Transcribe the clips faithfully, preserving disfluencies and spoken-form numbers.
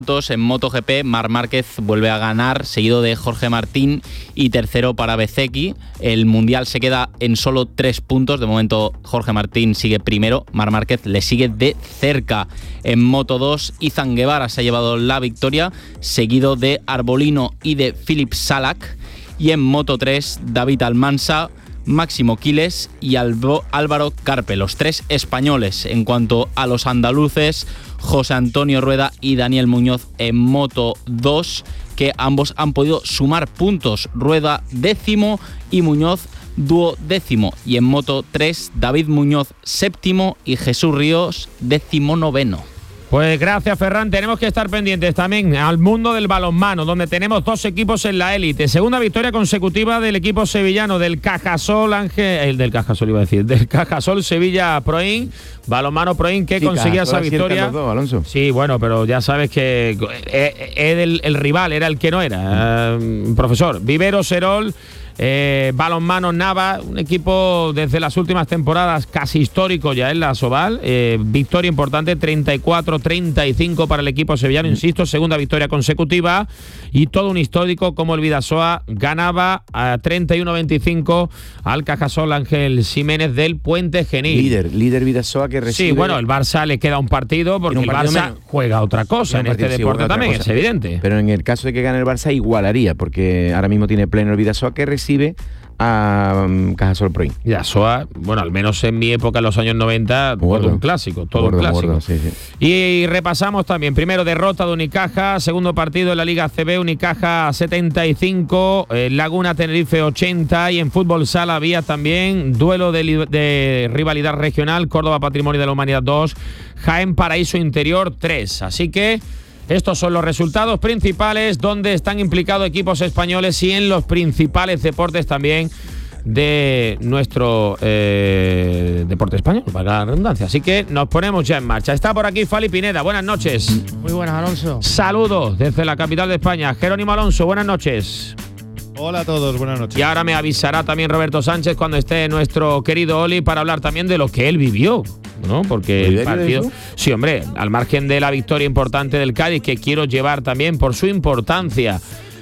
En MotoGP, Marc Márquez vuelve a ganar, seguido de Jorge Martín, y tercero para Bezzecchi. El Mundial se queda en solo tres puntos. De momento, Jorge Martín sigue primero, Marc Márquez le sigue de cerca. En Moto dos, Izan Guevara se ha llevado la victoria, seguido de Arbolino y de Filip Salak. Y en Moto tres, David Almansa, Máximo Quiles y Albo, Álvaro Carpe, los tres españoles. En cuanto a los andaluces, José Antonio Rueda y Daniel Muñoz en Moto dos, que ambos han podido sumar puntos. Rueda décimo y Muñoz duodécimo. Y en Moto tres, David Muñoz séptimo y Jesús Ríos décimo noveno. Pues gracias, Ferran. Tenemos que estar pendientes también al mundo del balonmano, donde tenemos dos equipos en la élite. Segunda victoria consecutiva del equipo sevillano, del Cajasol Ángel, el del Cajasol iba a decir, del Cajasol Sevilla Proin, balonmano Proin, que sí, conseguía esa victoria. Dos, Alonso. Sí, bueno, pero ya sabes que era el, el rival, era el que no era. Uh, profesor, Vivero Serol. Eh, balonmano Nava, un equipo desde las últimas temporadas casi histórico ya en la Asobal. Eh, victoria importante, treinta y cuatro treinta y cinco para el equipo sevillano, insisto, segunda victoria consecutiva, y todo un histórico como el Vidasoa ganaba a treinta y uno veinticinco al Cajasol Ángel Jiménez del Puente Genil. Líder, líder Vidasoa que recibe... Sí, bueno, el Barça le queda un partido porque un partido el Barça menos. juega otra cosa en partido, este sí, deporte también, cosa. Es evidente. Pero en el caso de que gane el Barça igualaría, porque ahora mismo tiene pleno el Vidasoa que recibe a um, Cajasol Proin. Vidasoa, bueno, al menos en mi época, en los años noventa, todo un clásico, todo gordo, un clásico. Gordo, sí, sí. Y repasamos también, primero derrota de Unicaja, segundo partido en la Liga A C B, Unicaja setenta y cinco, eh, Laguna Tenerife ochenta, y en fútbol sala había también duelo de, de rivalidad regional, Córdoba Patrimonio de la Humanidad dos, Jaén Paraíso Interior tres. Así que estos son los resultados principales donde están implicados equipos españoles y en los principales deportes también de nuestro eh, deporte español, para la redundancia. Así que nos ponemos ya en marcha. Está por aquí Fali Pineda. Buenas noches. Muy buenas, Alonso. Saludos desde la capital de España. Jerónimo Alonso, buenas noches. Hola a todos, buenas noches. Y ahora me avisará también Roberto Sánchez cuando esté nuestro querido Oli para hablar también de lo que él vivió, ¿no? Porque el partido, sí, hombre, al margen de la victoria importante del Cádiz, que quiero llevar también por su importancia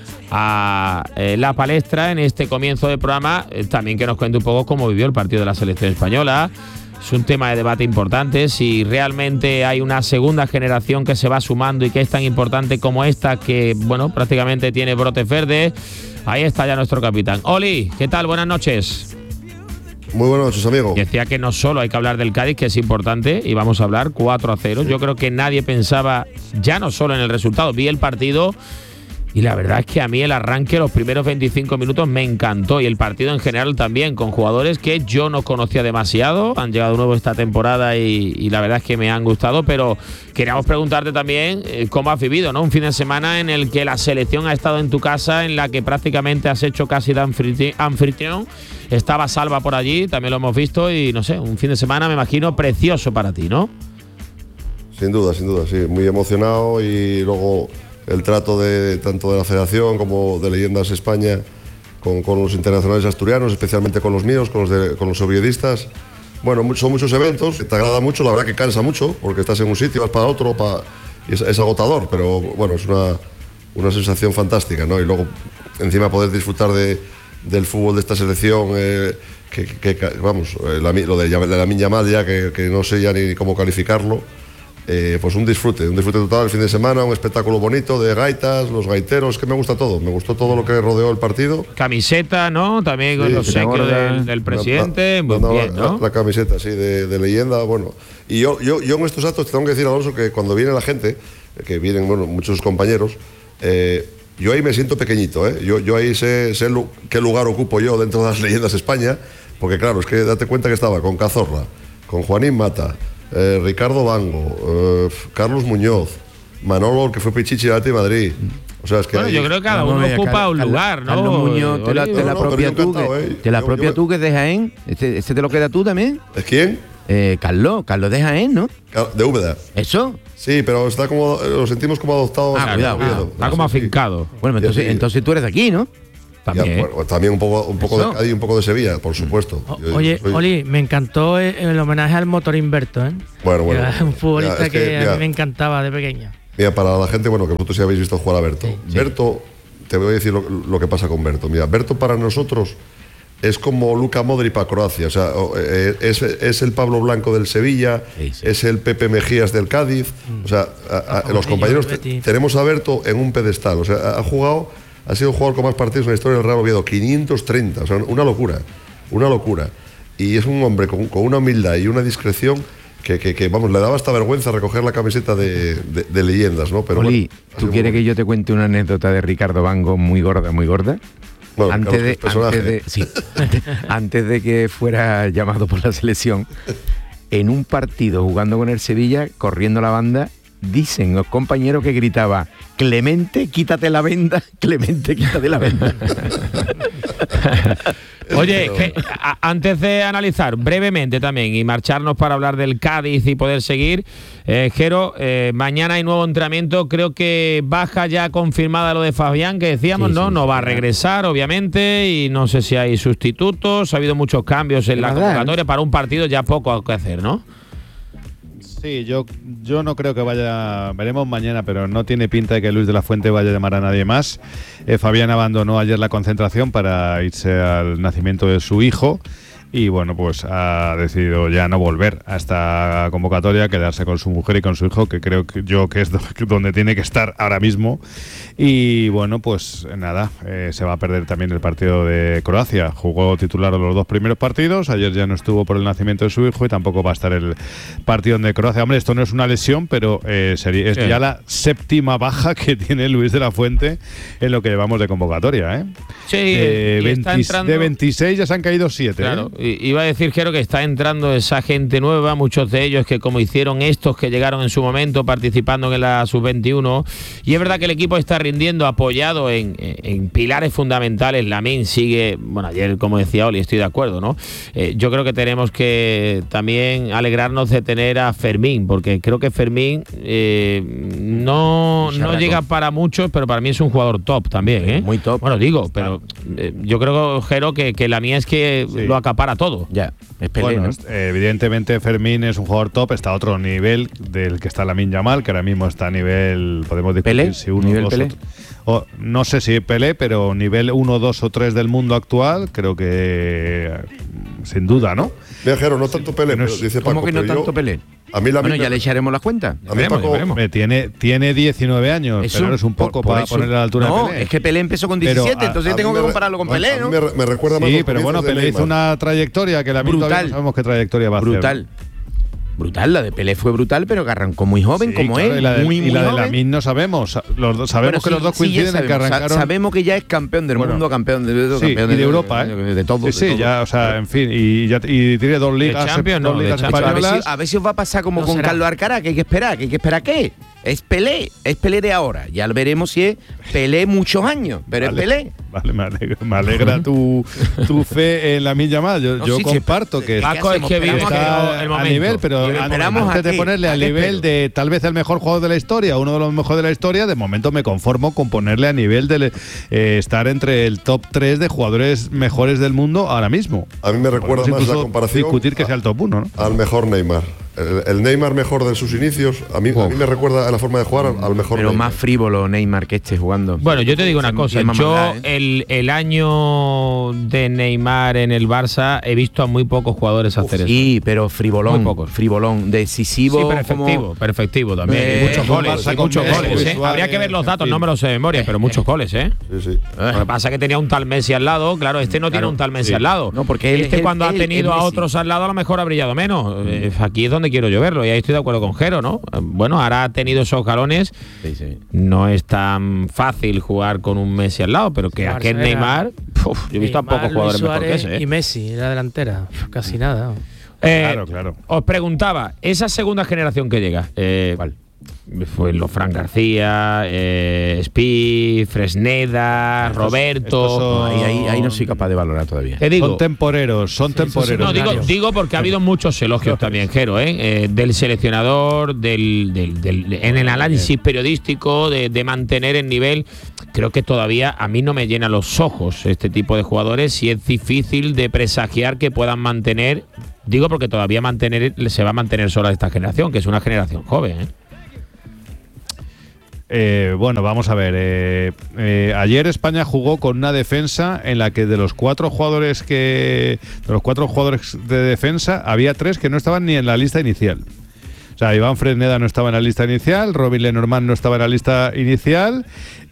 a eh, la palestra en este comienzo de programa, eh, también que nos cuente un poco cómo vivió el partido de la selección española. Es un tema de debate importante, si realmente hay una segunda generación que se va sumando y que es tan importante como esta, que, bueno, prácticamente tiene brotes verdes. Ahí está ya nuestro capitán. Oli, ¿qué tal? Buenas noches. Muy buenas noches, amigo. Decía que no solo hay que hablar del Cádiz, que es importante, y vamos a hablar cuatro a cero. Sí. Yo creo que nadie pensaba, ya no solo en el resultado, vi el partido y la verdad es que a mí el arranque, los primeros veinticinco minutos me encantó, y el partido en general también, con jugadores que yo no conocía demasiado, han llegado nuevo esta temporada y, y la verdad es que me han gustado, pero queríamos preguntarte también eh, cómo has vivido, ¿no? Un fin de semana en el que la selección ha estado en tu casa, en la que prácticamente has hecho casi de anfitrión. Estaba Salva por allí, también lo hemos visto, y no sé, un fin de semana me imagino precioso para ti, ¿no? Sin duda, sin duda, sí, muy emocionado, y luego el trato de tanto de la Federación como de Leyendas España con, con los internacionales asturianos, especialmente con los míos, con los, de, con los oviedistas. Bueno, son muchos eventos, te agrada mucho, la verdad que cansa mucho, porque estás en un sitio, vas para otro, para, y es, es agotador, pero bueno, es una, una sensación fantástica, ¿no? Y luego encima poder disfrutar de, del fútbol de esta selección, eh, que, que, que vamos, eh, la, lo de, de la Lamine Yamal ya, que, que no sé ya ni cómo calificarlo. Eh, pues un disfrute, un disfrute total el fin de semana, un espectáculo bonito de gaitas, los gaiteros, que me gusta todo, me gustó todo lo que rodeó el partido. Camiseta, ¿no? También con sí, los obsequios del, del presidente, la, la, muy bien, ¿no? La, la camiseta, sí, de, de leyenda, bueno. Y yo, yo, yo en estos actos te tengo que decir, Alonso, que cuando viene la gente, que vienen, bueno, muchos compañeros, eh, yo ahí me siento pequeñito, ¿eh? Yo, yo ahí sé, sé lu- qué lugar ocupo yo dentro de las Leyendas España, porque claro, es que date cuenta que estaba con Cazorla, con Juanín Mata, Eh, Ricardo Bango, eh, Carlos Muñoz, Manolo, que fue Pichichi de Ati Madrid. O sea, es que bueno, ahí, yo creo que cada uno no, ocupa Carlos, un lugar, ¿no? Carlos Muñoz, te la, te la no, propia tú, que, eh. te la yo, propia yo, tú que es de Jaén. ¿Este, este te lo queda tú también? ¿Es quién? Eh, Carlos, Carlos de Jaén, ¿no? De Úbeda. ¿Eso? Sí, pero está como, lo sentimos como adoptado. Ah, cuidado, cuidado. Ah, está como afincado. Sí. Bueno, entonces, sí. entonces tú eres de aquí, ¿no? También, ya, bueno, también un poco, un poco de Cádiz y un poco de Sevilla, por supuesto. O, yo, oye, soy... Oli, me encantó el homenaje al Motor Inverto, ¿eh? Bueno, bueno. Era un futbolista ya, es que, que a ya, mí me encantaba de pequeño. Mira, para la gente, bueno, que vosotros ya habéis visto jugar a Berto. Sí, Berto, sí. Te voy a decir lo, lo que pasa con Berto. Mira, Berto para nosotros es como Luka Modric para Croacia. O sea, es, es el Pablo Blanco del Sevilla, sí, sí. es el Pepe Mejías del Cádiz. O sea, a, a, los compañeros te, tenemos a Berto en un pedestal. O sea, ha jugado, ha sido el jugador con más partidos en la historia del Real Oviedo, quinientos treinta. O sea, una locura, una locura. Y es un hombre con, con una humildad y una discreción que, que, que, vamos, le daba hasta vergüenza recoger la camiseta de, de, de leyendas, ¿no? Pero Oli, bueno, ¿tú quieres que yo te cuente una anécdota de Ricardo Bango muy gorda, muy gorda? Bueno, antes, de, antes, de, sí, antes, antes de que fuera llamado por la selección, en un partido jugando con el Sevilla, corriendo la banda, dicen los compañeros que gritaba: Clemente, quítate la venda, Clemente, quítate la venda. Oye, que, a, antes de analizar brevemente también y marcharnos para hablar del Cádiz y poder seguir, eh, Jero, eh, mañana hay nuevo entrenamiento, creo que baja ya confirmada lo de Fabián, que decíamos, sí, ¿no? Sí, no sí, va a regresar, obviamente, y no sé si hay sustitutos, ha habido muchos cambios en la convocatoria, para un partido ya poco que hacer, ¿no? Sí, yo, yo no creo que vaya, veremos mañana, pero no tiene pinta de que Luis de la Fuente vaya a llamar a nadie más. Eh, Fabián abandonó ayer la concentración para irse al nacimiento de su hijo y bueno, pues ha decidido ya no volver a esta convocatoria, quedarse con su mujer y con su hijo, que creo que yo que es donde tiene que estar ahora mismo. Y bueno, pues nada, eh, se va a perder también el partido de Croacia. Jugó titular los dos primeros partidos, ayer ya no estuvo por el nacimiento de su hijo y tampoco va a estar el partido de Croacia. Hombre, esto no es una lesión, pero eh, sería, es sí. ya la séptima baja que tiene Luis de la Fuente en lo que llevamos de convocatoria, ¿eh? Sí, eh, y está veinte, entrando... de veintiséis ya se han caído siete. Claro. ¿eh? Iba a decir, Jero, que está entrando esa gente nueva, muchos de ellos que como hicieron estos que llegaron en su momento participando en la sub veintiuno, y es verdad que el equipo está rindiendo apoyado en, en pilares fundamentales. Lamine sigue, bueno, ayer como decía Oli, estoy de acuerdo, ¿no? Eh, yo creo que tenemos que también alegrarnos de tener a Fermín, porque creo que Fermín eh, no, no llega para muchos, pero para mí es un jugador top también, ¿eh? Muy top. Bueno, digo, pero eh, yo creo, Jero, que, que la mía es que sí. lo acapara todo. Ya, es Pelé, bueno, ¿no? Evidentemente Fermín es un jugador top, está a otro nivel del que está Lamine Yamal, que ahora mismo está a nivel, podemos discutir ¿Pelé? si uno, ¿Nivel dos Pelé? O, o, no sé si Pelé, pero nivel uno, dos o tres del mundo actual, creo que sin duda, ¿no? Viajero, no tanto Pelé, no pero es, dice Paco. ¿Cómo que no tanto yo, Pelé? A mí la bueno, mina, ya le echaremos las cuentas. A mí Paco, eh, tiene, tiene diecinueve años, eso, pero es un poco por, por para eso. ponerle a la altura no, de Pelé. es que Pelé empezó con diecisiete, pero, entonces a, tengo a que me, compararlo con Pelé, a ¿no? mí me, me recuerda más. Sí, pero bueno, Pelé hizo una trayectoria que la brutal. No sabemos qué trayectoria va a brutal. hacer. Brutal. Brutal, la de Pelé fue brutal, pero que arrancó muy joven, sí, como claro, él. Y la de, muy, y muy la de joven. Lamine no sabemos. Los dos, sabemos bueno, que sí, los dos sí, coinciden ya en que sabemos, arrancaron. Sabemos que ya es campeón del bueno, mundo, campeón de, de, sí, campeón y de, de Europa, de, ¿eh? de, de todo. Sí, sí, de todo. ya, o sea, en fin, y, ya, y tiene dos ligas, Champions, dos no, ligas Champions. A ver, españolas. si, a ver si os va a pasar como No con será. Carlos Alcaraz, que hay que esperar, que hay que esperar qué. Es Pelé, es Pelé de ahora. Ya veremos si es Pelé muchos años, pero vale, es Pelé. Vale, me alegra, me alegra tu, tu fe en Lamine Yamal. Yo, No, yo sí, comparto sí, que Paco, es que vive está el a momento. nivel, pero Pero esperamos antes a de qué, ponerle a al qué nivel espero. de tal vez el mejor jugador de la historia, uno de los mejores de la historia, de momento me conformo con ponerle a nivel de eh, estar entre el top tres de jugadores mejores del mundo ahora mismo. A mí me recuerda Podemos más la incluso comparación discutir que sea el top uno, ¿no? al mejor Neymar. El, el Neymar mejor de sus inicios, a mí, a mí me recuerda a la forma de jugar al, al mejor Pero Neymar. más frívolo Neymar que este jugando. Bueno, yo te digo una cosa, Tiene más yo maldad, ¿eh? el, el año de Neymar en el Barça he visto a muy pocos jugadores hacer eso. Sí, pero frivolón, Muy pocos. frivolón, decisivo. Sí, pero efectivo, como... pero efectivo también. Eh, y muchos con goles, Barça y con muchos Messi, goles, ¿eh? Suárez, Habría que ver los datos, en no me los sé de memoria, pero muchos goles, ¿eh? Sí, sí. Eh. Lo que pasa es que tenía un tal Messi al lado, claro, este no tiene Claro, un tal Messi sí. al lado. No, porque él este es- cuando él- ha tenido es a Messi. otros al lado a lo mejor ha brillado menos. Eh, aquí es donde quiero yo verlo, y ahí estoy de acuerdo con Jero, ¿no? Eh, Bueno, ahora ha tenido esos galones, Sí, sí. no es tan fácil jugar con un Messi al lado, pero que Barça aquel era- Neymar, uf, yo he visto a Neymar, pocos jugadores Luis mejor que Suárez ese. ¿eh? y Messi, la delantera. Uf, casi nada. Eh, Claro, claro. Os preguntaba, esa segunda generación que llega, eh, fue lo Fran García, eh, Spi, Fresneda, Estos- Roberto. estos son- Ahí, ahí, ahí no soy capaz de valorar todavía. Te digo, Son temporeros, son Sí, sí, temporeros. no, digo, Secundarios. digo porque ha habido muchos elogios también, Jero, ¿eh? Eh, del seleccionador, del, del- del- en el análisis periodístico, de, de mantener el nivel. Creo que todavía a mí no me llena los ojos este tipo de jugadores y es difícil de presagiar que puedan mantener. Digo porque todavía mantener se va a mantener sola esta generación, que es una generación joven, ¿eh? Eh, bueno, vamos a ver. Eh, eh, ayer España jugó con una defensa en la que de los cuatro jugadores que de los cuatro jugadores de defensa había tres que no estaban ni en la lista inicial. O sea, Iván Fresneda no estaba en la lista inicial, Robin Lenormand no estaba en la lista inicial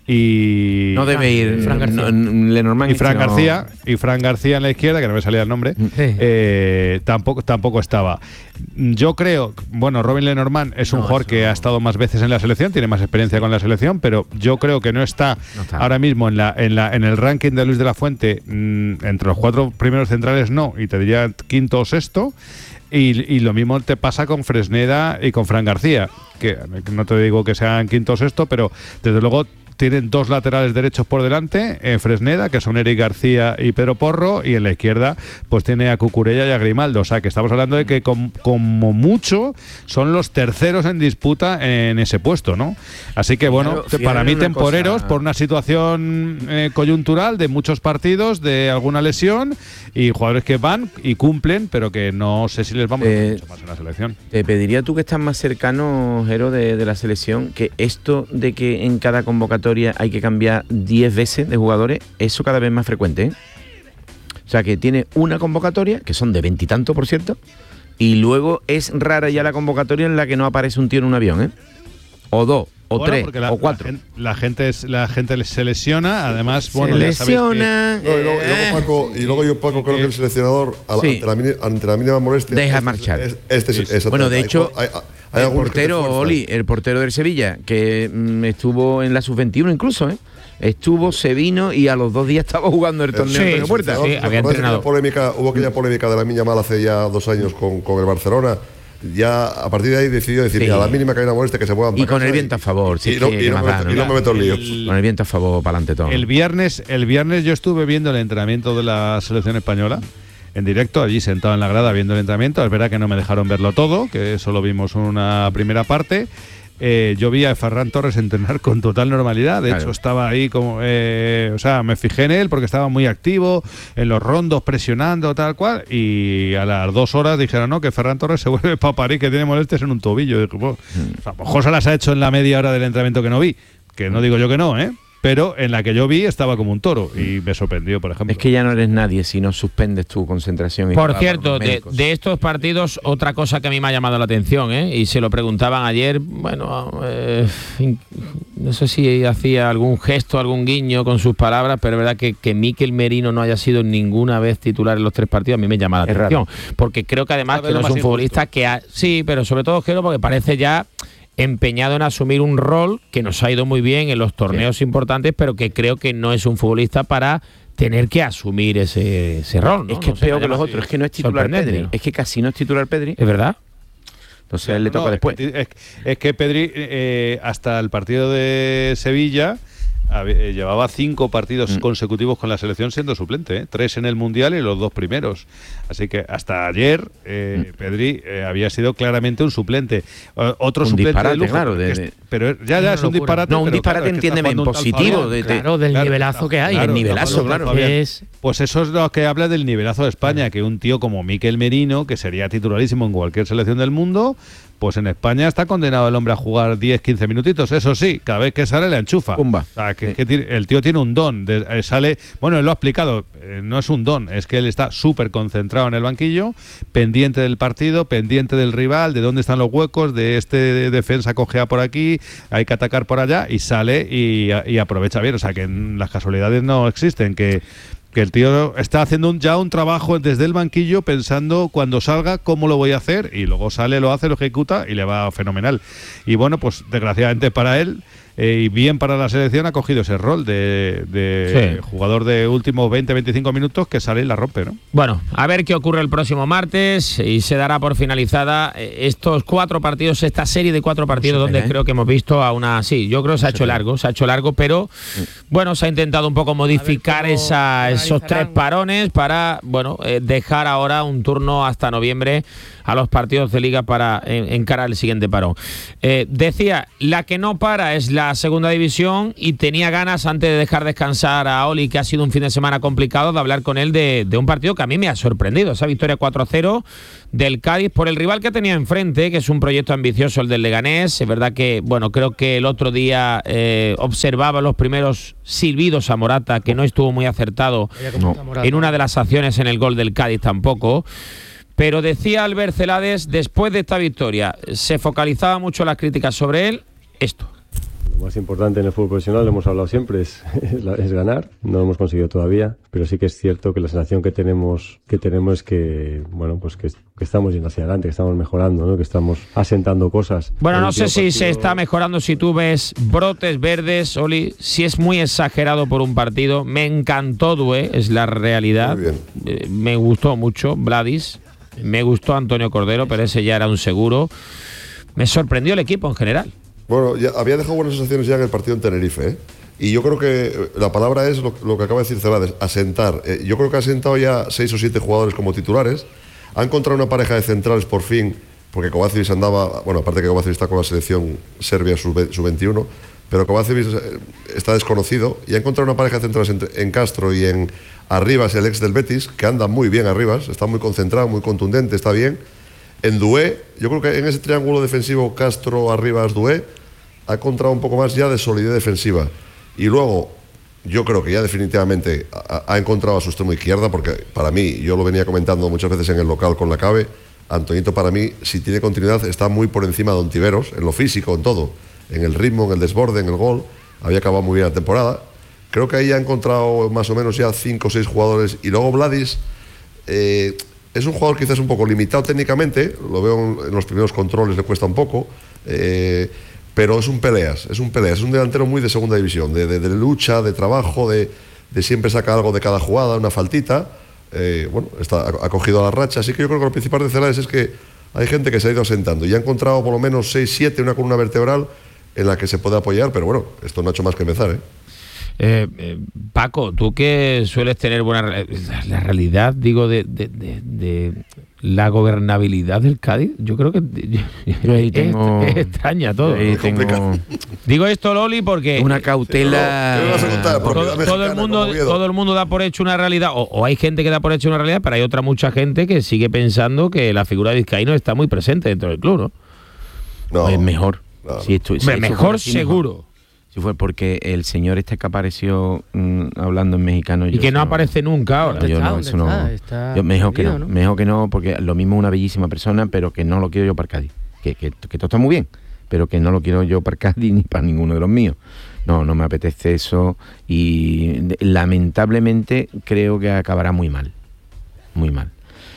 y no debe ir Fran García. No, Lenormand y Fran no. García y Fran García en la izquierda, que no me salía el nombre, Sí. eh, tampoco tampoco estaba. Yo creo, bueno, Robin Lenormand es un No, jugador eso que no. ha estado más veces en la selección, tiene más experiencia con la selección, pero yo creo que no está, No está. ahora mismo en la en la en el ranking de Luis de la Fuente, mmm, entre los cuatro primeros centrales no, y te diría quinto o sexto. Y, y lo mismo te pasa con Fresneda y con Fran García, que no te digo que sean quinto o sexto, pero desde luego tienen dos laterales derechos por delante, eh, Fresneda, que son Eric García y Pedro Porro, y en la izquierda pues tiene a Cucurella y a Grimaldo. O sea, que estamos hablando de que com, como mucho son los terceros en disputa en ese puesto, ¿no? Así que bueno, Fijaros, para mí fijaros una temporeros cosa. por una situación eh, coyuntural de muchos partidos, de alguna lesión, y jugadores que van y cumplen, pero que no sé si les vamos a Eh, ver mucho más en la selección. Te pediría tú, que estás más cercano, Jero, de, de la selección, que esto de que en cada convocatoria hay que cambiar diez veces de jugadores, eso cada vez más frecuente, ¿eh? O sea, que tiene una convocatoria, que son de veintitantos, por cierto, y luego es rara ya la convocatoria en la que no aparece un tío en un avión, ¿eh? O dos, o Bueno, tres, porque la, o cuatro. La, gen- la gente es, la gente se lesiona, además, bueno, Se ya sabéis que- lesiona. No, y, luego, y eh, luego Paco, y luego yo, Paco, creo que el seleccionador, a la- Sí. ante, la, mini- ante la mínima molestia, Deja este- marchar. es- Este, es- exactamente. Bueno, de Hay- hecho, hay, hay, hay el algunos que te portero, fuerzan. Oli, el portero del Sevilla, que mm, estuvo en la sub veintiuno incluso, ¿eh? Estuvo, se vino y a los dos días estaba jugando el torneo Sí, de Antonio Puerta. sí, ¿Os había acordáis que entrenado. la polémica, hubo aquella polémica de la Miña Mal hace ya dos años con, con el Barcelona. Ya a partir de ahí decidió decir, Sí. "Mira, a la mínima que hay una molestia que se puedan Y con el viento a favor, sí, y, no, sí, y ¿qué no más me da, meto, no? y no me meto en líos. Con el viento a favor, para adelante todo. El viernes, el viernes yo estuve viendo el entrenamiento de la selección española en directo, allí sentado en la grada viendo el entrenamiento. Es verdad que no me dejaron verlo todo, que solo vimos una primera parte. Eh, yo vi a Ferran Torres entrenar con total normalidad. De Claro. hecho, estaba ahí como, eh, o sea, me fijé en él porque estaba muy activo en los rondos, presionando tal cual. Y a las dos horas dijeron, no, que Ferran Torres se vuelve para París, que tiene molestias en un tobillo. Y dije, pues, o sea, a lo mejor se las ha hecho en la media hora del entrenamiento que no vi, que no digo yo que no, ¿eh? Pero en la que yo vi estaba como un toro y me sorprendió, por ejemplo. Es que ya no eres nadie si no suspendes tu concentración. y Por te vas a cierto, los de, médicos. de estos partidos, otra cosa que a mí me ha llamado la atención, ¿eh? Y se lo preguntaban ayer, bueno, eh, in- no sé si hacía algún gesto, algún guiño con sus palabras, pero es verdad que, que Mikel Merino no haya sido ninguna vez titular en los tres partidos, a mí me llama la Es atención. Porque creo que además Cada que vez no lo es un más futbolista injusto. que ha, sí, pero sobre todo quiero porque parece ya empeñado en asumir un rol que nos ha ido muy bien en los torneos importantes, pero que creo que no es un futbolista para tener que asumir ese, ese rol, ¿no? Es que No es sé, peor me que los llama otros, es que no es titular sorprendente, Pedri. ¿no? Es que casi no es titular Pedri. ¿Es verdad? Entonces a él le No, toca es después. que- Es, es que Pedri, eh, hasta el partido de Sevilla, hab- eh, llevaba cinco partidos Mm. consecutivos con la selección siendo suplente, ¿eh? Tres en el Mundial y los dos primeros. Así que hasta ayer eh, Pedri eh, había sido claramente un suplente. O- otro Un suplente disparate, de lujo, claro, porque de- es- de- pero es- ya, ya Una es un locura. disparate. No, un pero disparate, claro, es que está entiéndeme, en jugando un tal positivo, Fabián. de- de- Claro, del nivelazo que hay, el está nivelazo, jugando un tal claro, Fabián. que es- Pues eso es lo que habla del nivelazo de España, que un tío como Mikel Merino, que sería titularísimo en cualquier selección del mundo, pues en España está condenado el hombre a jugar diez, quince minutitos. Eso sí, cada vez que sale le enchufa. Pumba. O sea, que, que tiene- el tío tiene un don. de- eh, sale, bueno, él lo ha explicado, eh, no es un don, es que él está súper concentrado en el banquillo, pendiente del partido, pendiente del rival, de dónde están los huecos, de este defensa cojea por aquí, hay que atacar por allá, y sale y, y aprovecha bien. O sea, que mm, las casualidades no existen, que que el tío está haciendo un, ya un trabajo desde el banquillo pensando cuando salga cómo lo voy a hacer, y luego sale, lo hace, lo ejecuta y le va fenomenal. Y bueno, pues desgraciadamente para él eh, y bien para la selección ha cogido ese rol de, de Sí. jugador de últimos veinte, veinticinco minutos que sale y la rompe, ¿no? Bueno, a ver qué ocurre el próximo martes y se dará por finalizada eh, estos cuatro partidos, esta serie de cuatro partidos se donde pega, ¿eh? creo que hemos visto a una... Sí, yo creo que se ha hecho largo, se ha hecho largo, pero bueno, se ha intentado un poco modificar cómo esa, esos tres analizarán. parones para, bueno, eh, dejar ahora un turno hasta noviembre a los partidos de liga para en- encarar el siguiente parón. Eh, decía, la que no para es la la segunda división y tenía ganas, antes de dejar descansar a Oli, que ha sido un fin de semana complicado, de hablar con él de, de un partido que a mí me ha sorprendido, esa victoria cuatro a cero del Cádiz por el rival que tenía enfrente, que es un proyecto ambicioso, el del Leganés. Es verdad que, bueno, creo que el otro día eh, observaba los primeros silbidos a Morata, que no estuvo muy acertado no. en una de las acciones en el gol del Cádiz tampoco. Pero decía Albert Celades, después de esta victoria, se focalizaba mucho las críticas sobre él, esto. Lo más importante en el fútbol profesional, lo hemos hablado siempre, es, es, es ganar. No lo hemos conseguido todavía, pero sí que es cierto que la sensación que tenemos que tenemos es que, bueno, pues que, que estamos yendo hacia adelante, que estamos mejorando, ¿no? Que estamos asentando cosas. Bueno, no sé si partido... se está mejorando, si tú ves brotes verdes, Oli, si es muy exagerado por un partido. Me encantó Doué, es la realidad. Eh, me gustó mucho Vladis. Me gustó Antonio Cordero, pero ese ya era un seguro. Me sorprendió el equipo en general. Bueno, ya había dejado buenas sensaciones ya en el partido en Tenerife, ¿eh? Y yo creo que la palabra es lo, lo que acaba de decir Celades, asentar. Eh, yo creo que ha sentado ya seis o siete jugadores como titulares. Ha encontrado una pareja de centrales por fin, porque Kovacevic andaba, bueno, aparte que Kovacevic está con la selección serbia sub veintiuno, pero Kovacevic está desconocido y ha encontrado una pareja de centrales en, en Castro y en Arribas, el ex del Betis, que anda muy bien Arribas, está muy concentrado, muy contundente, está bien. En Doué, yo creo que en ese triángulo defensivo Castro, Arribas, Doué, ha encontrado un poco más ya de solidez defensiva. Y luego, yo creo que ya definitivamente ha, ha encontrado a su extremo izquierda, porque para mí, yo lo venía comentando muchas veces en el local con la Cabe, Antoñito para mí, si tiene continuidad, está muy por encima de Ontiveros, en lo físico, en todo, en el ritmo, en el desborde, en el gol. Había acabado muy bien la temporada. Creo que ahí ha encontrado más o menos ya cinco o seis jugadores. Y luego Vladis eh, es un jugador quizás un poco limitado técnicamente, lo veo en los primeros controles, le cuesta un poco, eh, pero es un peleas, es un peleas, es un delantero muy de segunda división, de, de, de lucha, de trabajo, de, de siempre sacar algo de cada jugada, una faltita. Eh, bueno, está, ha, ha cogido la racha, así que yo creo que lo principal de Celades es que hay gente que se ha ido asentando y ha encontrado por lo menos seis siete, una columna vertebral en la que se puede apoyar, pero bueno, esto no ha hecho más que empezar, ¿eh? Eh, eh, Paco, tú que sueles tener buena la, la realidad, digo, de, de, de, de la gobernabilidad del Cádiz, yo creo que yo ahí tengo, es, es extraña todo. Ahí tengo, digo esto, Loli, porque una cautela. Sí, no, contar, todo, todo el mundo, todo el mundo da por hecho una realidad, o, o hay gente que da por hecho una realidad, pero hay otra mucha gente que sigue pensando que la figura de Vizcaíno está muy presente dentro del club, ¿no? No, pues mejor. No, si esto, si mejor seguro. Mejor. Fue porque el señor este que apareció mmm, hablando en mexicano y que no aparece nunca ahora. Yo no, eso no. Está yo me dijo que no, ¿no? Me dijo que no, porque lo mismo una bellísima persona, pero que no lo quiero yo para Cádiz. Que, que, que todo está muy bien, pero que no lo quiero yo para Cádiz ni para ninguno de los míos. No, no me apetece eso y lamentablemente creo que acabará muy mal, muy mal.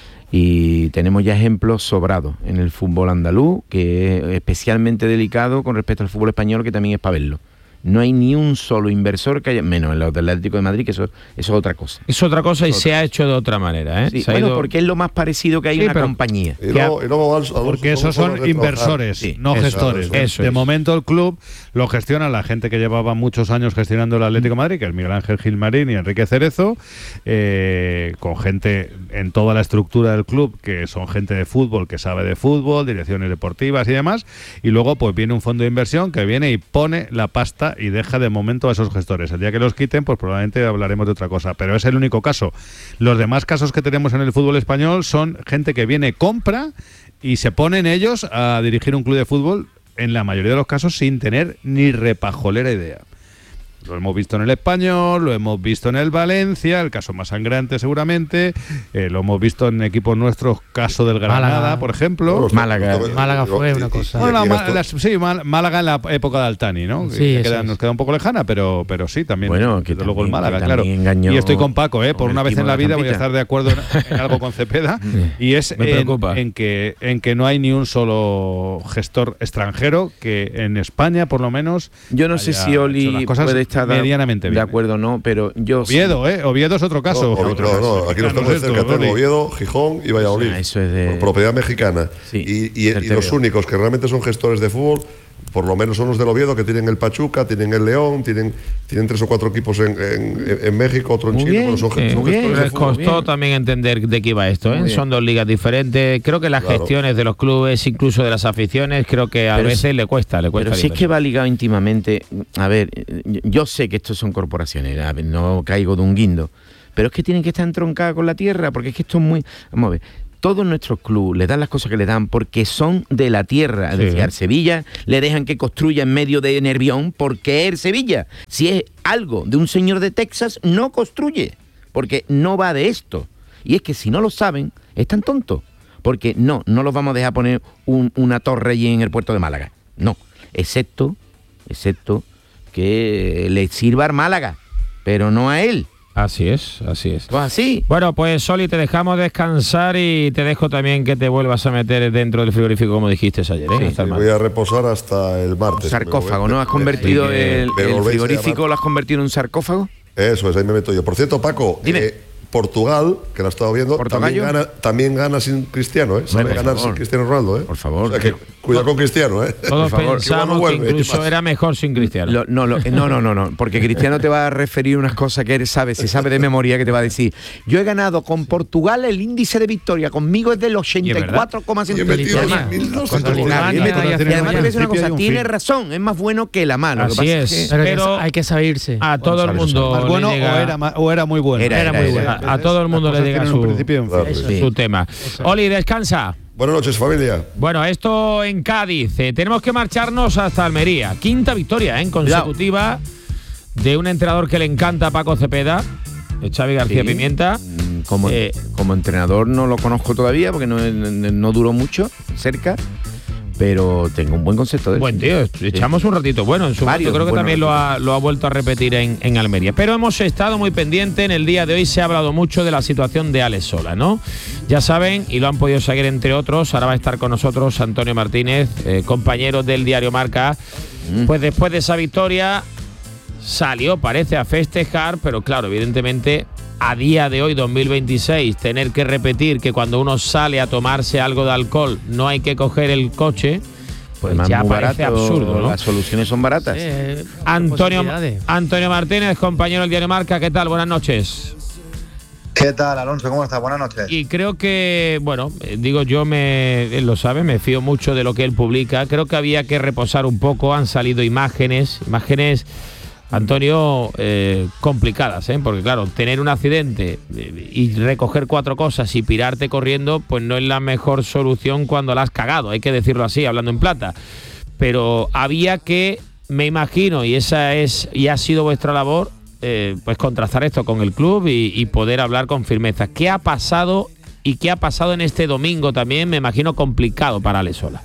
Y tenemos ya ejemplos sobrados en el fútbol andaluz, que es especialmente delicado con respecto al fútbol español, que también es para verlo. No hay ni un solo inversor que haya, menos en los del Atlético de Madrid, que eso, eso es otra cosa. Es otra cosa y se ha hecho de otra manera, ¿eh? Sí, se bueno, ha ido... porque es lo más parecido que hay sí, una compañía. Y luego, y luego al, al, porque esos son inversores, sí, no eso, gestores. Eso, eso, de eso. momento el club lo gestiona la gente que llevaba muchos años gestionando el Atlético de Madrid, que es Miguel Ángel Gilmarín y Enrique Cerezo, eh, con gente en toda la estructura del club, que son gente de fútbol, que sabe de fútbol, direcciones deportivas y demás, y luego pues viene un fondo de inversión que viene y pone la pasta y deja de momento a esos gestores. El día que los quiten, pues probablemente hablaremos de otra cosa, pero es el único caso. Los demás casos que tenemos en el fútbol español son gente que viene, compra y se ponen ellos a dirigir un club de fútbol, en la mayoría de los casos sin tener ni repajolera idea. Lo hemos visto en el Español, lo hemos visto en el Valencia, el caso más sangrante seguramente, eh, lo hemos visto en equipos nuestros, caso del Granada, Málaga, por ejemplo. Málaga, Málaga fue una cosa. Bueno, la, la, sí, Málaga en la época de Altani, ¿no? Sí, queda, nos queda un poco lejana, pero, pero sí, también. Bueno, que desde luego el Málaga, que claro. Engañó, y estoy con Paco, ¿eh? Por una vez en la vida voy a estar de acuerdo en, en algo con Cepeda, y es en, en, que, en que no hay ni un solo gestor extranjero que en España, por lo menos. Yo no sé si Oli puede estar medianamente bien. De acuerdo, no, pero yo Oviedo, sí. ¿eh? Oviedo es otro caso. No, otro no, caso. no, aquí nos estamos cerca, tengo Oviedo, Gijón y Valladolid. Ah, eso es de... Por propiedad mexicana. Sí, y, y, y los únicos que realmente son gestores de fútbol por lo menos son los del Oviedo, que tienen el Pachuca, tienen el León, tienen, tienen tres o cuatro equipos en, en, en México, otro en muy Chile. Bien, bueno, son, eh, son bien. Les costó bien. también entender de qué iba esto, ¿eh? Son dos ligas diferentes. Creo que las claro. gestiones de los clubes, incluso de las aficiones, creo que a pero veces si, le cuesta, le cuesta. Pero si es que va ligado íntimamente. A ver, yo sé que estos son corporaciones, a ver, no caigo de un guindo, pero es que tienen que estar entroncadas con la tierra, porque es que esto es muy... Vamos a ver. Todos nuestros clubes le dan las cosas que le dan porque son de la tierra. Es sí. decir, al Sevilla le dejan que construya en medio de Nervión porque es el Sevilla. Si es algo de un señor de Texas, no construye, porque no va de esto. Y es que si no lo saben, están tontos. Porque no, no los vamos a dejar poner un, una torre allí en el puerto de Málaga. No, excepto, excepto que le sirva a Málaga, pero no a él. Así es, así es. Pues así. Bueno, pues Soli, te dejamos descansar y te dejo también que te vuelvas a meter dentro del frigorífico, como dijiste ayer, ¿eh? Sí, Hasta el voy a reposar hasta el martes. Sarcófago, Me- ¿no? ¿Has me- convertido me- me- el, me el volvéis a frigorífico, llamar. lo has convertido en un sarcófago? Eso es, ahí me meto yo. Por cierto, Paco, Dime. eh, Portugal, que la he estado viendo, también ¿Portogallo? gana, también gana sin Cristiano, ¿eh? Sabe Por ganar favor. sin Cristiano Ronaldo, ¿eh? Por favor. O sea que cuidado con Cristiano, ¿eh? Todos Por favor. pensamos Que bueno que vuelve, incluso ¿qué pasa? era mejor sin Cristiano. Lo- no, lo- no, no, no, no, porque Cristiano te va a referir unas cosas que él sabe, se sabe de memoria, que te va a decir, yo he ganado con Portugal el índice de victoria, conmigo es del ochenta y cuatro coma Y he metido Cristiano. mil doscientos Contra goles. Alemania, Y he metido- ya Y además te voy a decir una cosa, Principio y un tiene fin. razón, es más bueno que la mano. Lo que Así pasa es. que- Pero, que Pero hay que salirse. a todo el sabes, mundo ¿Más le bueno llega- o era, ma- o era muy bueno? Era, Era era, muy era. bueno. a, a todo el mundo Las le cosas llega tienen un su, principio y un fin. Claro. Eso. su Sí. tema. Oli, descansa. Buenas noches, familia. Bueno, esto en Cádiz. Eh, tenemos que marcharnos hasta Almería. Quinta victoria, ¿eh? En consecutiva de un entrenador que le encanta a Paco Cepeda, de Xavi García Sí. Pimienta. Mm, Como, Eh, como entrenador no lo conozco todavía porque no, no, no duró mucho cerca, pero tengo un buen concepto de él. Buen tío, echamos un ratito. Bueno, en su Varios momento creo que buenos también lo ha, lo ha vuelto a repetir en, en Almería. Pero hemos estado muy pendientes. En el día de hoy se ha hablado mucho de la situación de Alex Sola, ¿no? Ya saben, y lo han podido seguir entre otros, ahora va a estar con nosotros Antonio Martínez, eh, compañero del diario Marca. Mm. Pues después de esa victoria salió, parece, a festejar, pero claro, evidentemente a día de hoy, dos mil veintiséis, tener que repetir que cuando uno sale a tomarse algo de alcohol no hay que coger el coche, pues Además, ya muy parece barato, absurdo, ¿no? Las soluciones son baratas. Eh, Antonio, posibilidades. Antonio Martínez, compañero del diario Marca, ¿qué tal? Buenas noches. ¿Qué tal, Alonso? ¿Cómo estás? Buenas noches. Y creo que, bueno, eh, digo yo, me, él lo sabe, me fío mucho de lo que él publica. Creo que había que reposar un poco, han salido imágenes, imágenes, Antonio, eh, complicadas, ¿eh? Porque claro, tener un accidente eh, y recoger cuatro cosas y pirarte corriendo, pues no es la mejor solución cuando la has cagado, hay que decirlo así, hablando en plata. Pero había que, me imagino, y esa es y ha sido vuestra labor, eh, pues contrastar esto con el club y, y poder hablar con firmeza. ¿Qué ha pasado y qué ha pasado en este domingo también? Me imagino complicado para Alex Sola.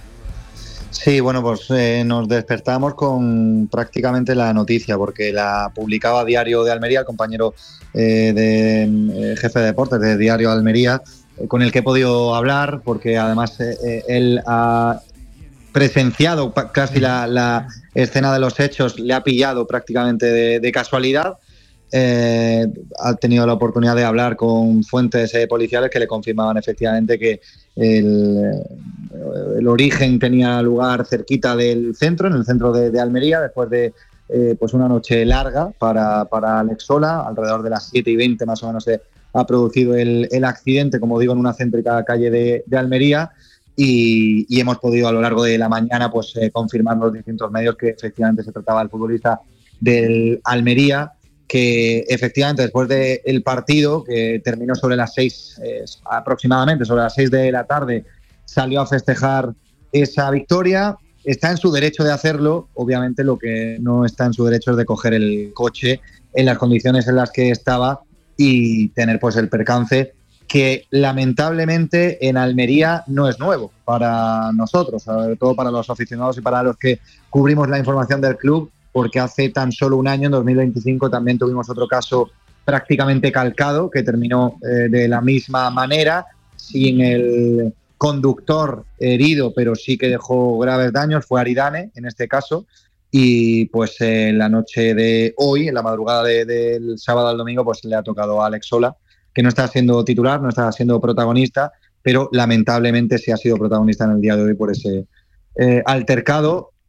Sí, bueno, pues eh, nos despertamos con prácticamente la noticia, porque la publicaba Diario de Almería, el compañero eh, de eh, jefe de deportes de Diario de Almería, eh, con el que he podido hablar, porque además eh, eh, él ha presenciado pa- casi la, la escena de los hechos, le ha pillado prácticamente de, de casualidad. Eh, ha tenido la oportunidad de hablar con fuentes eh, policiales que le confirmaban efectivamente que el, el origen tenía lugar cerquita del centro, en el centro de, de Almería, después de eh, pues una noche larga para, para Alex Sola. Alrededor de las siete y veinte más o menos se ha producido el, el accidente, como digo, en una céntrica calle de, de Almería. Y, y hemos podido a lo largo de la mañana pues eh, confirmar los distintos medios que efectivamente se trataba del futbolista del Almería, que efectivamente después del partido, que terminó sobre las seis, eh, aproximadamente sobre las seis de la tarde, salió a festejar esa victoria. Está en su derecho de hacerlo, obviamente lo que no está en su derecho es de coger el coche en las condiciones en las que estaba y tener pues el percance, que lamentablemente en Almería no es nuevo para nosotros, sobre todo para los aficionados y para los que cubrimos la información del club, porque hace tan solo un año, en dos mil veinticinco, también tuvimos otro caso prácticamente calcado que terminó eh, de la misma manera, sin el conductor herido, pero sí que dejó graves daños. Fue Aridane en este caso. Y pues en eh, la noche de hoy, en la madrugada de, del sábado al domingo, pues le ha tocado a Alex Sola, que no está siendo titular, no está siendo protagonista, pero lamentablemente sí ha sido protagonista en el día de hoy por ese eh, altercado.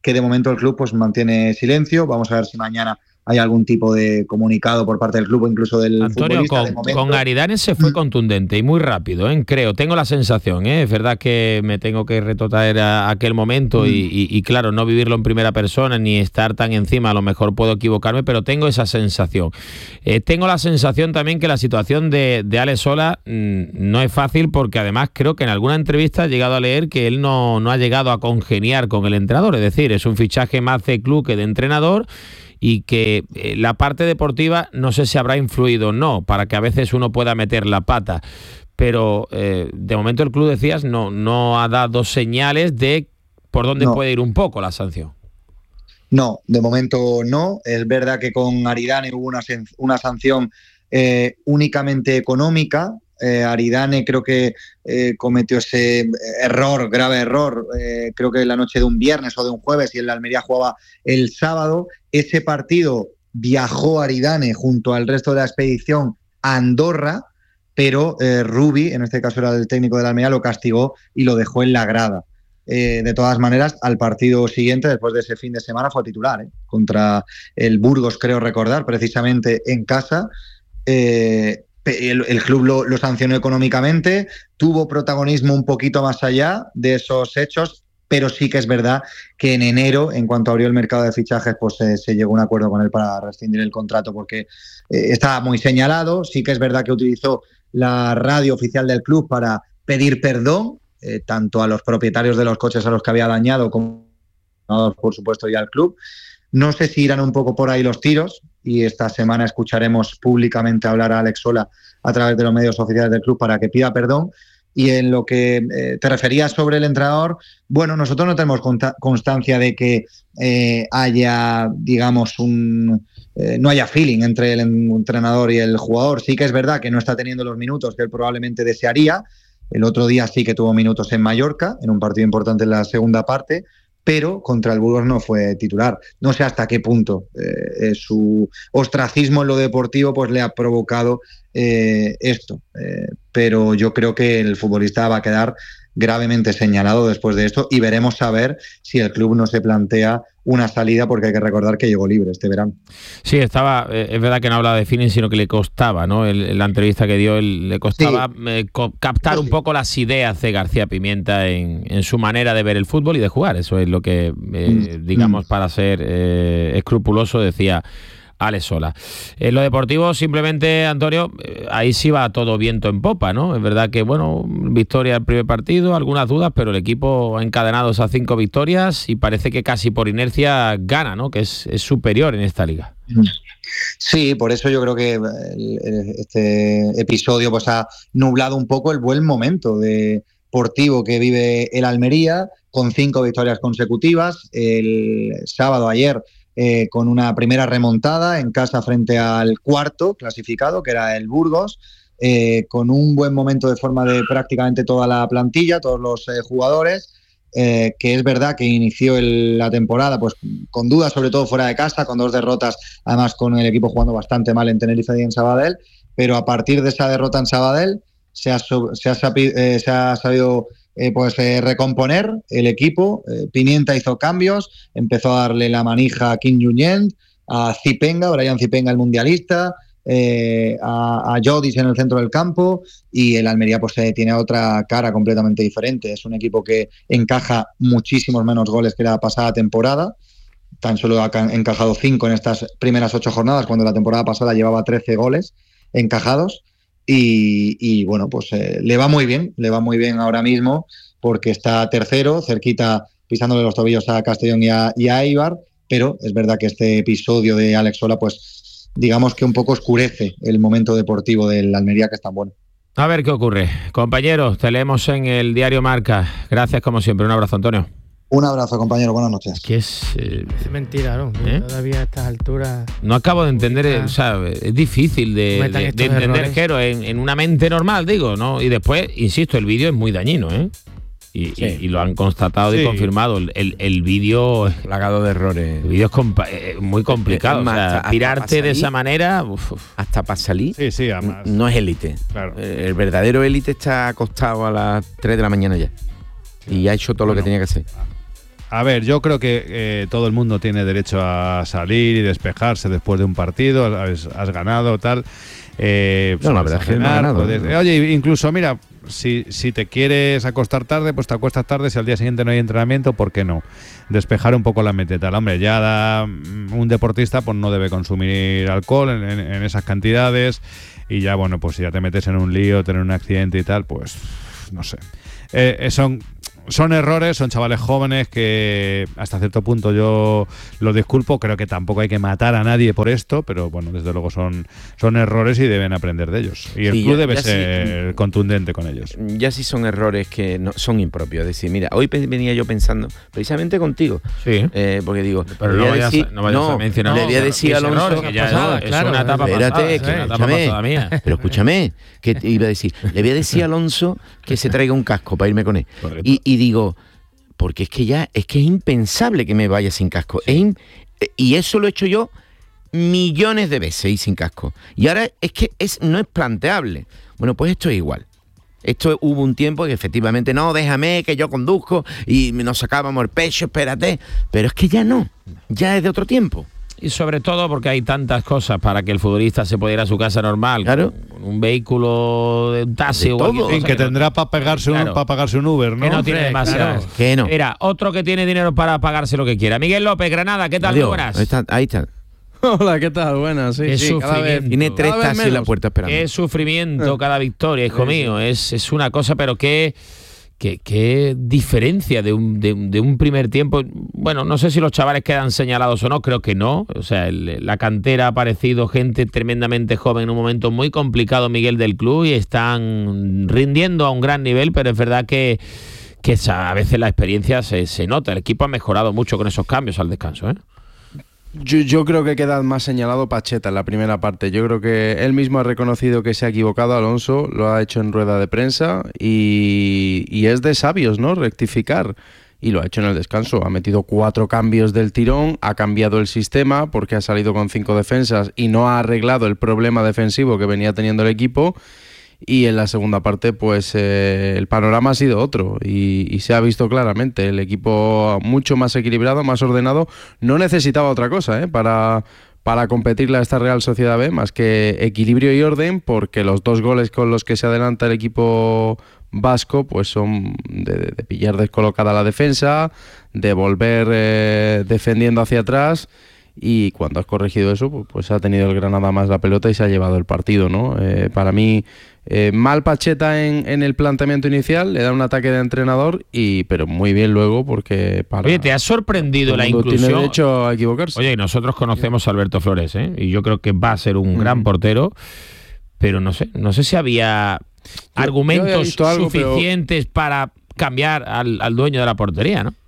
que de momento el club pues mantiene silencio. Vamos a ver si mañana hay algún tipo de comunicado por parte del club o incluso del Antonio, futbolista. con, con Aridane se fue contundente y muy rápido, ¿eh? Creo, tengo la sensación, ¿eh? Es verdad que me tengo que retrotraer a aquel momento mm. y, y, y claro, no vivirlo en primera persona ni estar tan encima, a lo mejor puedo equivocarme, pero tengo esa sensación. Eh, tengo la sensación también que la situación de, de Alex Sola mmm, no es fácil, porque además creo que en alguna entrevista he llegado a leer que él no, no ha llegado a congeniar con el entrenador, es decir, es un fichaje más de club que de entrenador, y que eh, la parte deportiva no sé si habrá influido o no, para que a veces uno pueda meter la pata, pero eh, de momento el club, decías, no, no ha dado señales de por dónde no. puede ir un poco la sanción. No, de momento no. Es verdad que con Aridane hubo una, una sanción eh, únicamente económica. Eh, Aridane creo que eh, cometió ese error, grave error, eh, creo que la noche de un viernes o de un jueves, y el Almería jugaba el sábado. Ese partido viajó Aridane junto al resto de la expedición a Andorra, pero eh, Rubi, en este caso era el técnico del Almería, lo castigó y lo dejó en la grada. Eh, de todas maneras, al partido siguiente, después de ese fin de semana, fue titular, ¿eh? Contra el Burgos, creo recordar, precisamente en casa. Eh, El, el club lo, lo sancionó económicamente, tuvo protagonismo un poquito más allá de esos hechos, pero sí que es verdad que en enero, en cuanto abrió el mercado de fichajes, pues eh, se llegó a un acuerdo con él para rescindir el contrato, porque eh, estaba muy señalado. Sí que es verdad que utilizó la radio oficial del club para pedir perdón, eh, tanto a los propietarios de los coches a los que había dañado como, por supuesto, y al club. No sé si irán un poco por ahí los tiros, y esta semana escucharemos públicamente hablar a Alex Sola a través de los medios oficiales del club para que pida perdón. Y en lo que eh, te referías sobre el entrenador, bueno, nosotros no tenemos constancia de que eh, haya, digamos, un eh, no haya feeling entre el entrenador y el jugador. Sí que es verdad que no está teniendo los minutos que él probablemente desearía. El otro día sí que tuvo minutos en Mallorca, en un partido importante en la segunda parte, pero contra el Burgos no fue titular. No sé hasta qué punto eh, eh, su ostracismo en lo deportivo pues le ha provocado eh, esto. Eh, pero yo creo que el futbolista va a quedar gravemente señalado después de esto, y veremos a ver si el club no se plantea una salida, porque hay que recordar que llegó libre este verano. Sí, estaba, eh, es verdad que no hablaba de feeling, sino que le costaba, ¿no? El, la entrevista que dio, él, le costaba sí. eh, co- captar sí. un poco las ideas de García Pimienta en, en su manera de ver el fútbol y de jugar. Eso es lo que, eh, mm. digamos, para ser eh, escrupuloso, decía Alex Sola. En lo deportivo, simplemente, Antonio, eh, ahí sí va todo viento en popa, ¿no? Es verdad que, bueno, victoria el primer partido, algunas dudas, pero el equipo ha encadenado esas cinco victorias y parece que casi por inercia gana, ¿no? Que es, es superior en esta liga. Sí, por eso yo creo que el, el, este episodio pues ha nublado un poco el buen momento deportivo que vive el Almería, con cinco victorias consecutivas. El sábado, ayer, Eh, con una primera remontada en casa frente al cuarto clasificado, que era el Burgos, eh, con un buen momento de forma de prácticamente toda la plantilla, todos los eh, jugadores, eh, que es verdad que inició el, la temporada pues con dudas, sobre todo fuera de casa, con dos derrotas, además con el equipo jugando bastante mal en Tenerife y en Sabadell, pero a partir de esa derrota en Sabadell se ha, se ha, eh, se ha sabido Eh, pues eh, recomponer el equipo. eh, Pimienta hizo cambios, empezó a darle la manija a Kim Junyent, a Zipenga, Brian Zipenga, el mundialista, eh, a, a Jodis en el centro del campo, y el Almería pues eh, tiene otra cara completamente diferente. Es un equipo que encaja muchísimos menos goles que la pasada temporada. Tan solo ha encajado cinco en estas primeras ocho jornadas, cuando la temporada pasada llevaba trece goles encajados. Y, y bueno, pues eh, le va muy bien, le va muy bien ahora mismo, porque está tercero, cerquita, pisándole los tobillos a Castellón y a, y a Eibar, pero es verdad que este episodio de Alex Sola, pues digamos que un poco oscurece el momento deportivo del Almería, que es tan bueno. A ver qué ocurre. Compañeros, te leemos en el diario Marca. Gracias como siempre, un abrazo, Antonio. Un abrazo, compañero, buenas noches. Que es, eh, es mentira, ¿no? ¿Eh? Todavía a estas alturas... No acabo de entender, eh, o sea, es difícil de, de, de entender, Jero, en, en una mente normal, digo, ¿no? Y después, insisto, el vídeo es muy dañino, ¿eh? Y, sí. y, y lo han constatado sí. y confirmado. El, el, el vídeo... Plagado de errores. El vídeo es compa- eh, muy complicado. Es más, o sea, hasta, pirarte hasta de salir, esa manera... Uf, uf. Hasta para salir, sí, sí, además. No es élite. Claro. El verdadero élite está acostado a las tres de la mañana ya. Y ha hecho todo bueno. lo que tenía que hacer. A ver, yo creo que eh, todo el mundo tiene derecho a salir y despejarse después de un partido, has, has ganado, tal. Eh, no, la verdad es que no ha ganado. Puedes, ¿no? Oye, incluso, mira, si, si te quieres acostar tarde, pues te acuestas tarde. Si al día siguiente no hay entrenamiento, ¿por qué no? Despejar un poco la mente tal. Hombre, ya da, un deportista pues no debe consumir alcohol en, en, en esas cantidades. Y ya, bueno, pues si ya te metes en un lío, tener un accidente y tal, pues no sé. Eh, son... Son errores, son chavales jóvenes que hasta cierto punto yo los disculpo, creo que tampoco hay que matar a nadie por esto, pero bueno, desde luego son, son errores y deben aprender de ellos. Y el sí, club ya, debe ya ser sí, contundente con ellos. Ya sí son errores que no, son impropios. Es decir, mira, hoy venía yo pensando, precisamente contigo, sí. eh, porque digo, pero no vayas, decir, a, no vayas no, a mencionar. Le voy a decir a Alonso, errores, que ya pasada, es, claro, es una etapa espérate, pasada, que, ¿eh? Una etapa escúchame, pasada mía. Pero escúchame, que te iba a decir, le voy a decir a Alonso que se traiga un casco para irme con él. Y, y digo, porque es que ya, es que es impensable que me vaya sin casco. Sí. Es in, y eso lo he hecho yo millones de veces y sin casco. Y ahora es que es, no es planteable. Bueno, pues esto es igual. Esto hubo un tiempo que efectivamente, no, déjame que yo conduzco y nos sacábamos el pecho, espérate. Pero es que ya no, ya es de otro tiempo. Y sobre todo porque hay tantas cosas para que el futbolista se pueda ir a su casa normal, claro, con un vehículo de un taxi de o todo, que, que tendrá no, para pagarse claro, un para pagarse un Uber, ¿no? Que no tiene demasiado. Claro, que no. Mira, otro que tiene dinero para pagarse lo que quiera. Miguel López, Granada, ¿qué tal? Adiós, buenas. Ahí está, ahí está. Hola, ¿qué tal? Buenas, sí, Qué sí, cada vez, tiene tres taxis en la puerta esperando. Qué sufrimiento cada victoria, hijo sí, mío. Sí. Es, es una cosa, pero qué, qué, qué diferencia de un, de, de un primer tiempo. Bueno, no sé si los chavales quedan señalados o no, creo que no. O sea, el, la cantera ha aparecido gente tremendamente joven en un momento muy complicado, Miguel, del club, y están rindiendo a un gran nivel, pero es verdad que, que a veces la experiencia se, se nota. El equipo ha mejorado mucho con esos cambios al descanso, ¿eh? Yo, yo creo que queda más señalado Pacheta en la primera parte. Yo creo que él mismo ha reconocido que se ha equivocado, Alonso, lo ha hecho en rueda de prensa y, y es de sabios, ¿no? Rectificar. Y lo ha hecho en el descanso. Ha metido cuatro cambios del tirón, ha cambiado el sistema porque ha salido con cinco defensas y no ha arreglado el problema defensivo que venía teniendo el equipo. Y en la segunda parte, pues eh, el panorama ha sido otro y, y se ha visto claramente. El equipo mucho más equilibrado, más ordenado. No necesitaba otra cosa ¿eh? para, para competirle a esta Real Sociedad B, más que equilibrio y orden, porque los dos goles con los que se adelanta el equipo vasco pues son de, de pillar descolocada la defensa, de volver eh, defendiendo hacia atrás. Y cuando has corregido eso, pues ha tenido el Granada más la pelota y se ha llevado el partido, ¿no? Eh, para mí, eh, mal Pacheta en, en el planteamiento inicial, le da un ataque de entrenador, y pero muy bien luego porque para... Oye, ¿te ha sorprendido la inclusión? Tiene derecho a equivocarse. Oye, nosotros conocemos a Alberto Flores, ¿eh? Y yo creo que va a ser un mm. gran portero, pero no sé, no sé si había yo, argumentos yo algo, suficientes pero... para cambiar al, al dueño de la portería, ¿no?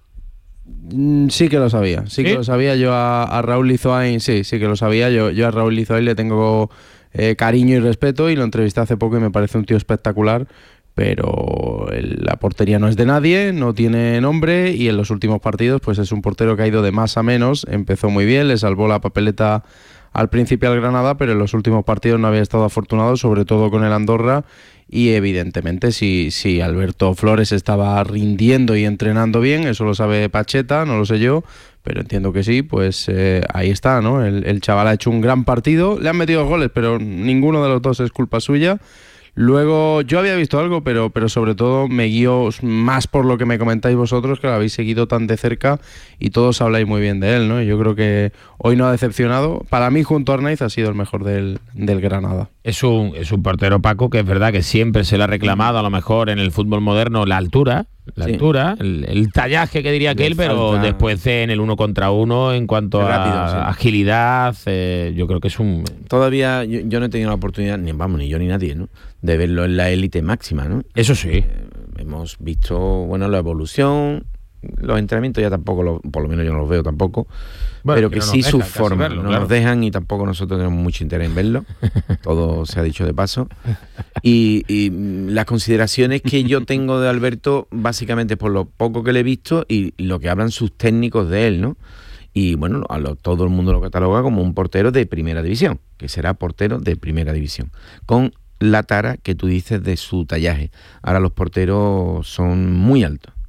Sí que lo sabía, sí, ¿Sí? que lo sabía. Yo a, a Raúl Lizoain, sí, sí que lo sabía. Yo, yo a Raúl Lizoain le tengo eh, cariño y respeto y lo entrevisté hace poco y me parece un tío espectacular, pero el, la portería no es de nadie, no tiene nombre y en los últimos partidos pues es un portero que ha ido de más a menos. Empezó muy bien, le salvó la papeleta al principio al Granada, pero en los últimos partidos no había estado afortunado, sobre todo con el Andorra. Y evidentemente si, si Alberto Flores estaba rindiendo y entrenando bien, eso lo sabe Pacheta, no lo sé yo, pero entiendo que sí, pues eh, ahí está, ¿no? El, el chaval ha hecho un gran partido, le han metido goles, pero ninguno de los dos es culpa suya. Luego, yo había visto algo, pero, pero sobre todo me guío más por lo que me comentáis vosotros, que lo habéis seguido tan de cerca y todos habláis muy bien de él, ¿no? Yo creo que hoy no ha decepcionado. Para mí, junto a Arnaiz, ha sido el mejor del, del Granada. Es un, es un portero, Paco, que es verdad que siempre se le ha reclamado, a lo mejor en el fútbol moderno, la altura, la sí. altura, el, el tallaje que diría aquel, pero falta... después en el uno contra uno, en cuanto a rápido, sí. agilidad, eh, yo creo que es un... Todavía yo, yo no he tenido la oportunidad, ni vamos, ni yo ni nadie, ¿no?, de verlo en la élite máxima, ¿no? Eso sí. Eh, hemos visto, bueno, la evolución, los entrenamientos ya tampoco, lo, por lo menos yo no los veo tampoco, bueno, pero que, que no sí su forma, verlo, no claro. nos dejan y tampoco nosotros tenemos mucho interés en verlo, todo se ha dicho de paso. Y, y las consideraciones que yo tengo de Alberto, básicamente por lo poco que le he visto y lo que hablan sus técnicos de él, ¿no? Y bueno, a lo, todo el mundo lo cataloga como un portero de primera división, que será portero de primera división, con la tara que tú dices de su tallaje. Ahora los porteros son muy altos,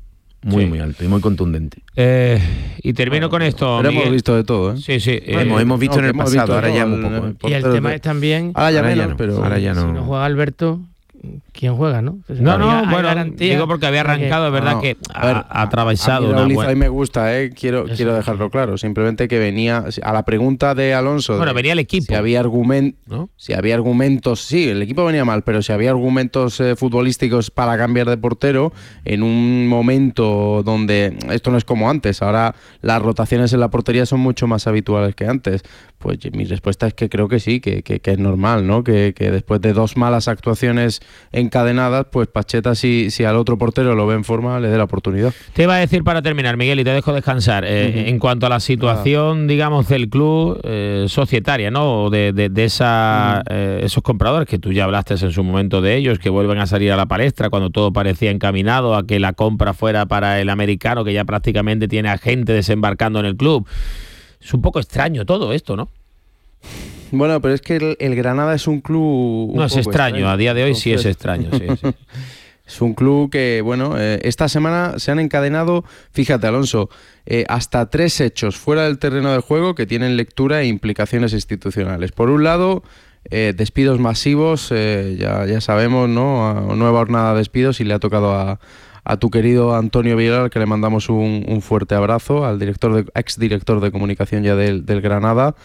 muy Sí. muy alto y muy contundente. Eh, y termino con esto. Pero hemos Miguel. visto de todo, ¿eh? Sí, sí. eh, hemos, hemos visto no, en el que hemos pasado, visto ahora todo, ya muy el- poco. ¿eh? Y el porteros tema de- es también, Ahora ya Ahora ya menos, no, pero ahora ya si no. no juega Alberto, ¿quién juega, no? Pues No, hay- no, hay bueno, garantía digo porque había de que- arrancado, es verdad No, que a ver, ha, ha atravesado a mí una Raúl buena- Izay me gusta, ¿eh? quiero, Eso quiero sí. dejarlo claro. Simplemente que venía a la pregunta de Alonso. Bueno, de venía el equipo. Si había, argument, ¿no? si había argumentos, sí, el equipo venía mal, pero si había argumentos eh, futbolísticos para cambiar de portero en un momento donde esto no es como antes, ahora las rotaciones en la portería son mucho más habituales que antes. Pues mi respuesta es que creo que sí, que, que, que es normal, ¿no? Que, que después de dos malas actuaciones encadenadas, pues Pacheta, si, si al otro portero lo ve en forma, le dé la oportunidad. Te iba a decir para terminar, Miguel, y te dejo descansar. Eh, Ujú. En cuanto a la situación, digamos, del club eh, societaria, ¿no? De, de, de esa, eh, esos compradores que tú ya hablaste en su momento de ellos, que vuelven a salir a la palestra cuando todo parecía encaminado a que la compra fuera para el americano, que ya prácticamente tiene a gente desembarcando en el club. Es un poco extraño todo esto, ¿no? Bueno, pero es que el, el Granada es un club... un No, es poco extraño, a día de hoy sí es Entonces, extraño, sí, sí. Es un club que, bueno, eh, esta semana se han encadenado, fíjate Alonso, eh, hasta tres hechos fuera del terreno de juego que tienen lectura e implicaciones institucionales. Por un lado, eh, despidos masivos, eh, ya, ya sabemos, ¿no? A nueva jornada de despidos y le ha tocado a, a tu querido Antonio Villar, que le mandamos un, un fuerte abrazo, al director de, exdirector de comunicación ya del, del Granada.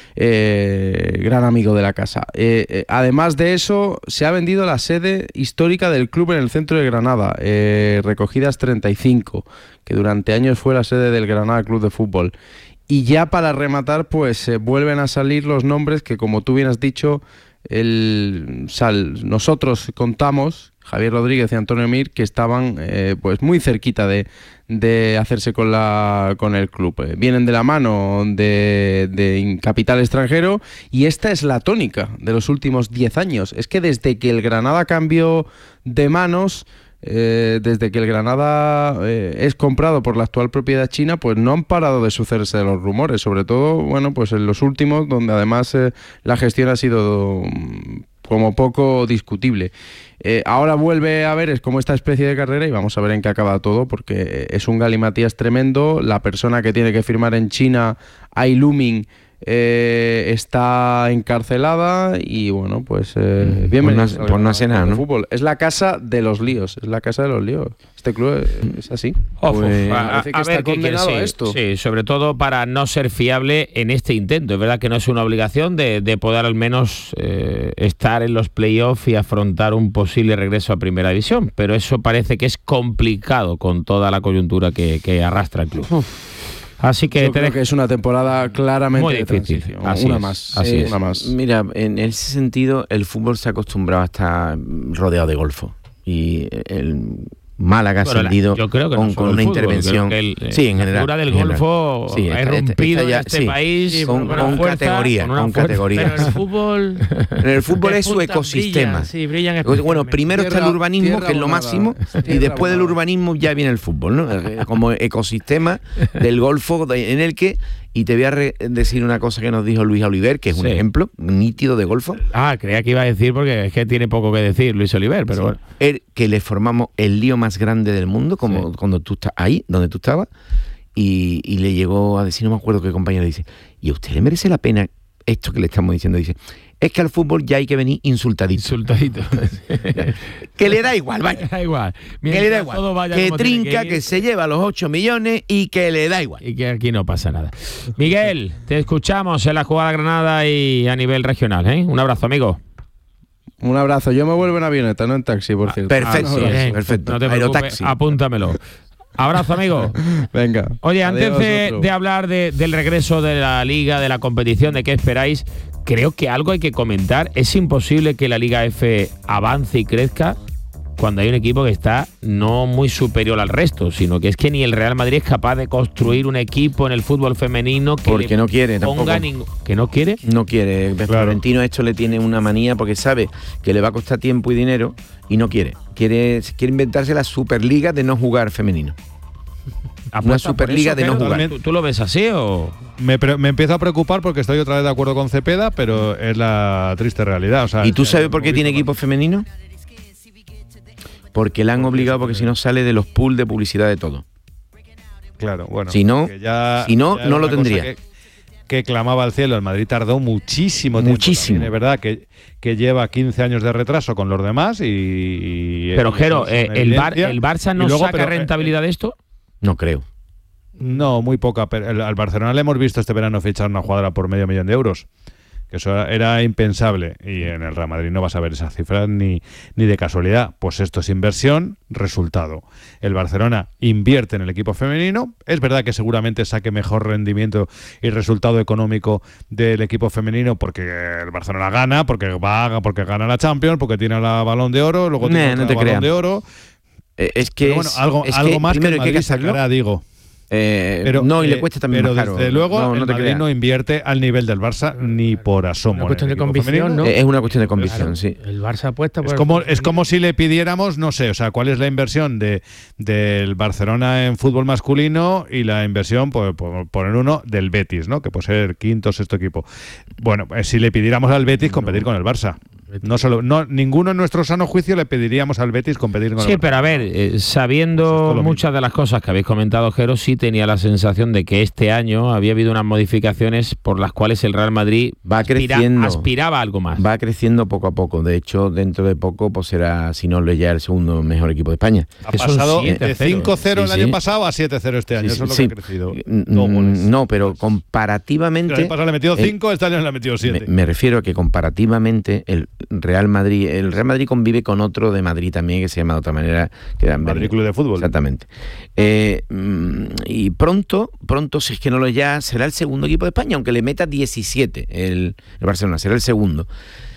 Eh, gran amigo de la casa. Eh, eh, además de eso, se ha vendido la sede histórica del club en el centro de Granada, eh, Recogidas treinta y cinco, que durante años fue la sede del Granada Club de Fútbol. Y ya para rematar, pues eh, vuelven a salir los nombres que, como tú bien has dicho, el, sal, nosotros contamos, Javier Rodríguez y Antonio Mir, que estaban eh, pues muy cerquita de, de hacerse con, la, con el club. Eh, vienen de la mano de, de capital extranjero y esta es la tónica de los últimos diez años. Es que desde que el Granada cambió de manos... Eh, desde que el Granada eh, es comprado por la actual propiedad china, pues no han parado de sucederse los rumores, sobre todo, bueno, pues en los últimos, donde además eh, la gestión ha sido mm, como poco discutible. Eh, ahora vuelve a haber, es como esta especie de carrera y vamos a ver en qué acaba todo, porque es un galimatías tremendo. La persona que tiene que firmar en China, Ai Luming, Eh, está encarcelada y bueno, pues eh, Mm, bienvenidos por no- al por no Granada hacer Club nada, de ¿no? Fútbol. Es la casa de los líos, es la casa de los líos. Este club es, es así. Ojo, Pues, a, a- parece que a está ver qué quiere, condenado sí, a esto. sí, sobre todo para no ser fiable en este intento. Es verdad que no es una obligación de, de poder al menos eh, estar en los playoffs y afrontar un posible regreso a Primera División, pero eso parece que es complicado con toda la coyuntura que, que arrastra el club. Así que Yo te creo dejo- que es una temporada claramente Muy de difícil. transición. Así una es, más, así eh, es. una más. Mira, en ese sentido, el fútbol se ha acostumbrado a estar rodeado de golfo. Y el Málaga ha Bueno, la- ascendido yo creo que no con, solo con el una fútbol, intervención. creo que el- sí, en la general. figura del en general. golfo Sí, ha esta- esta- irrumpido esta ya- en este sí, país Sí, con, con con una fuerza, categoría, con una con fuerza. categoría. Pero el fútbol... En el fútbol de es su punta ecosistema. brilla, sí, brillan Bueno, especialmente. primero está el Tierra- urbanismo, tierra que es lo abonada. máximo, y Tierra después del abonada. urbanismo ya viene el fútbol, ¿no? Eh, Como ecosistema del golfo de- en el que, y te voy a re- decir una cosa que nos dijo Luis Oliver, que es un Sí. ejemplo nítido de golfo, Ah, creía que iba a decir porque es que tiene poco que decir Luis Oliver, pero bueno. el que le formamos el lío más grande del mundo, como Sí. cuando tú estás ahí, donde tú estabas, y, y le llegó a decir, no me acuerdo qué compañero dice, ¿y a usted le merece la pena esto que le estamos diciendo? Dice, es que al fútbol ya hay que venir insultadito. Insultadito. Que le da igual, vaya. Da igual. Que le da Mientras igual. todo vaya Que como tiene trinca, ir, que se lleva los ocho millones y que le da igual. y que aquí no pasa nada. Miguel, te escuchamos en la jugada Granada y a nivel regional, ¿eh? Un abrazo, amigo. Un abrazo. Yo me vuelvo en avioneta, no en taxi, por cierto. Perfecto, Ah, bien. perfecto. No te preocupes, Aerotaxi. apúntamelo. Abrazo, amigo. Venga. Oye, antes Adiós, de, otro. de hablar de- del regreso de la Liga, de la competición, de qué esperáis, creo que algo hay que comentar. Es imposible que la Liga F avance y crezca cuando hay un equipo que está no muy superior al resto, sino que es que ni el Real Madrid es capaz de construir un equipo en el fútbol femenino que Porque le no quiere ponga tampoco. ningún... ¿Que no quiere? No quiere. Florentino esto le tiene una manía porque sabe que le va a costar tiempo y dinero y no quiere. Quiere, quiere inventarse la Superliga de no jugar femenino. Una ¿Apuesta por Superliga eso, de no Pedro? jugar. ¿Tú, tú lo ves así o...? Me, pre- me empiezo a preocupar porque estoy otra vez de acuerdo con Cepeda, pero es la triste realidad. O sea, ¿Y tú ya sabes hemos por qué visto tiene con- equipo femenino? Porque la han obligado, porque si no sale de los pools de publicidad de todo. Claro, bueno. Si no, ya, si no, ya no lo cosa tendría. Que, que clamaba al cielo. El Madrid tardó muchísimo tiempo. Muchísimo. También es verdad que, que lleva quince años de retraso con los demás y... y pero, y Jero, eh, el, Bar, ¿el Barça no luego, saca pero, rentabilidad eh, de esto? No creo. No, muy poca. Pero el, al Barcelona le hemos visto este verano fichar una jugadora por medio millón de euros. Que eso era, era impensable. Y en el Real Madrid no vas a ver esas cifras ni, ni de casualidad. Pues esto es inversión, resultado. El Barcelona invierte en el equipo femenino. Es verdad que seguramente saque mejor rendimiento y resultado económico del equipo femenino porque el Barcelona gana, porque va, porque gana la Champions, porque tiene la Balón de Oro, luego tiene nah, no el te Balón creas. de Oro. Eh, es que Pero bueno, es, algo, es algo que más que el primero hay que Madrid sacará, digo. Eh, Pero, no, y le eh, cuesta también pero más caro. desde luego no, no el te Madrid creas. no invierte al nivel del Barça ni por asomo. Una cuestión en el de equipo convicción, femenino. ¿no? Eh, Es una cuestión de convicción, Claro, sí. El Barça apuesta por Es el como, fútbol es como si le pidiéramos, no sé, o sea, cuál es la inversión de del Barcelona en fútbol masculino y la inversión, por, por poner uno, del Betis, ¿no? Que puede ser quinto o sexto equipo. Bueno, eh, si le pidiéramos al Betis competir con el Barça. No solo, no, ninguno en nuestro sano juicio le pediríamos al Betis competir con Sí, el Barça. pero a ver, eh, Pues sabiendo esto lo muchas de las cosas que habéis comentado, Jero, sí tenía la sensación de que este año había habido unas modificaciones por las cuales el Real Madrid Va aspira- creciendo. aspiraba a algo más. Va creciendo poco a poco. De hecho, dentro de poco pues será, si no lo es ya, el segundo mejor equipo de España. Ha que son pasado siete de cero. cinco cero Sí, el sí. año pasado a siete cero este año. Sí, Eso es lo sí. que ha crecido. Mm, Dos goles. No, pero El comparativamente... año pasado le ha metido el- cinco, este año le ha metido Me, siete. me refiero a que comparativamente el Real Madrid, el Real Madrid convive con otro de Madrid también que se llama de otra manera que dan Madrid Club de Fútbol. Exactamente. Eh, mm, y pronto, pronto, si es que no lo es ya, será el segundo equipo de España, aunque le meta diecisiete el, el Barcelona, será el segundo.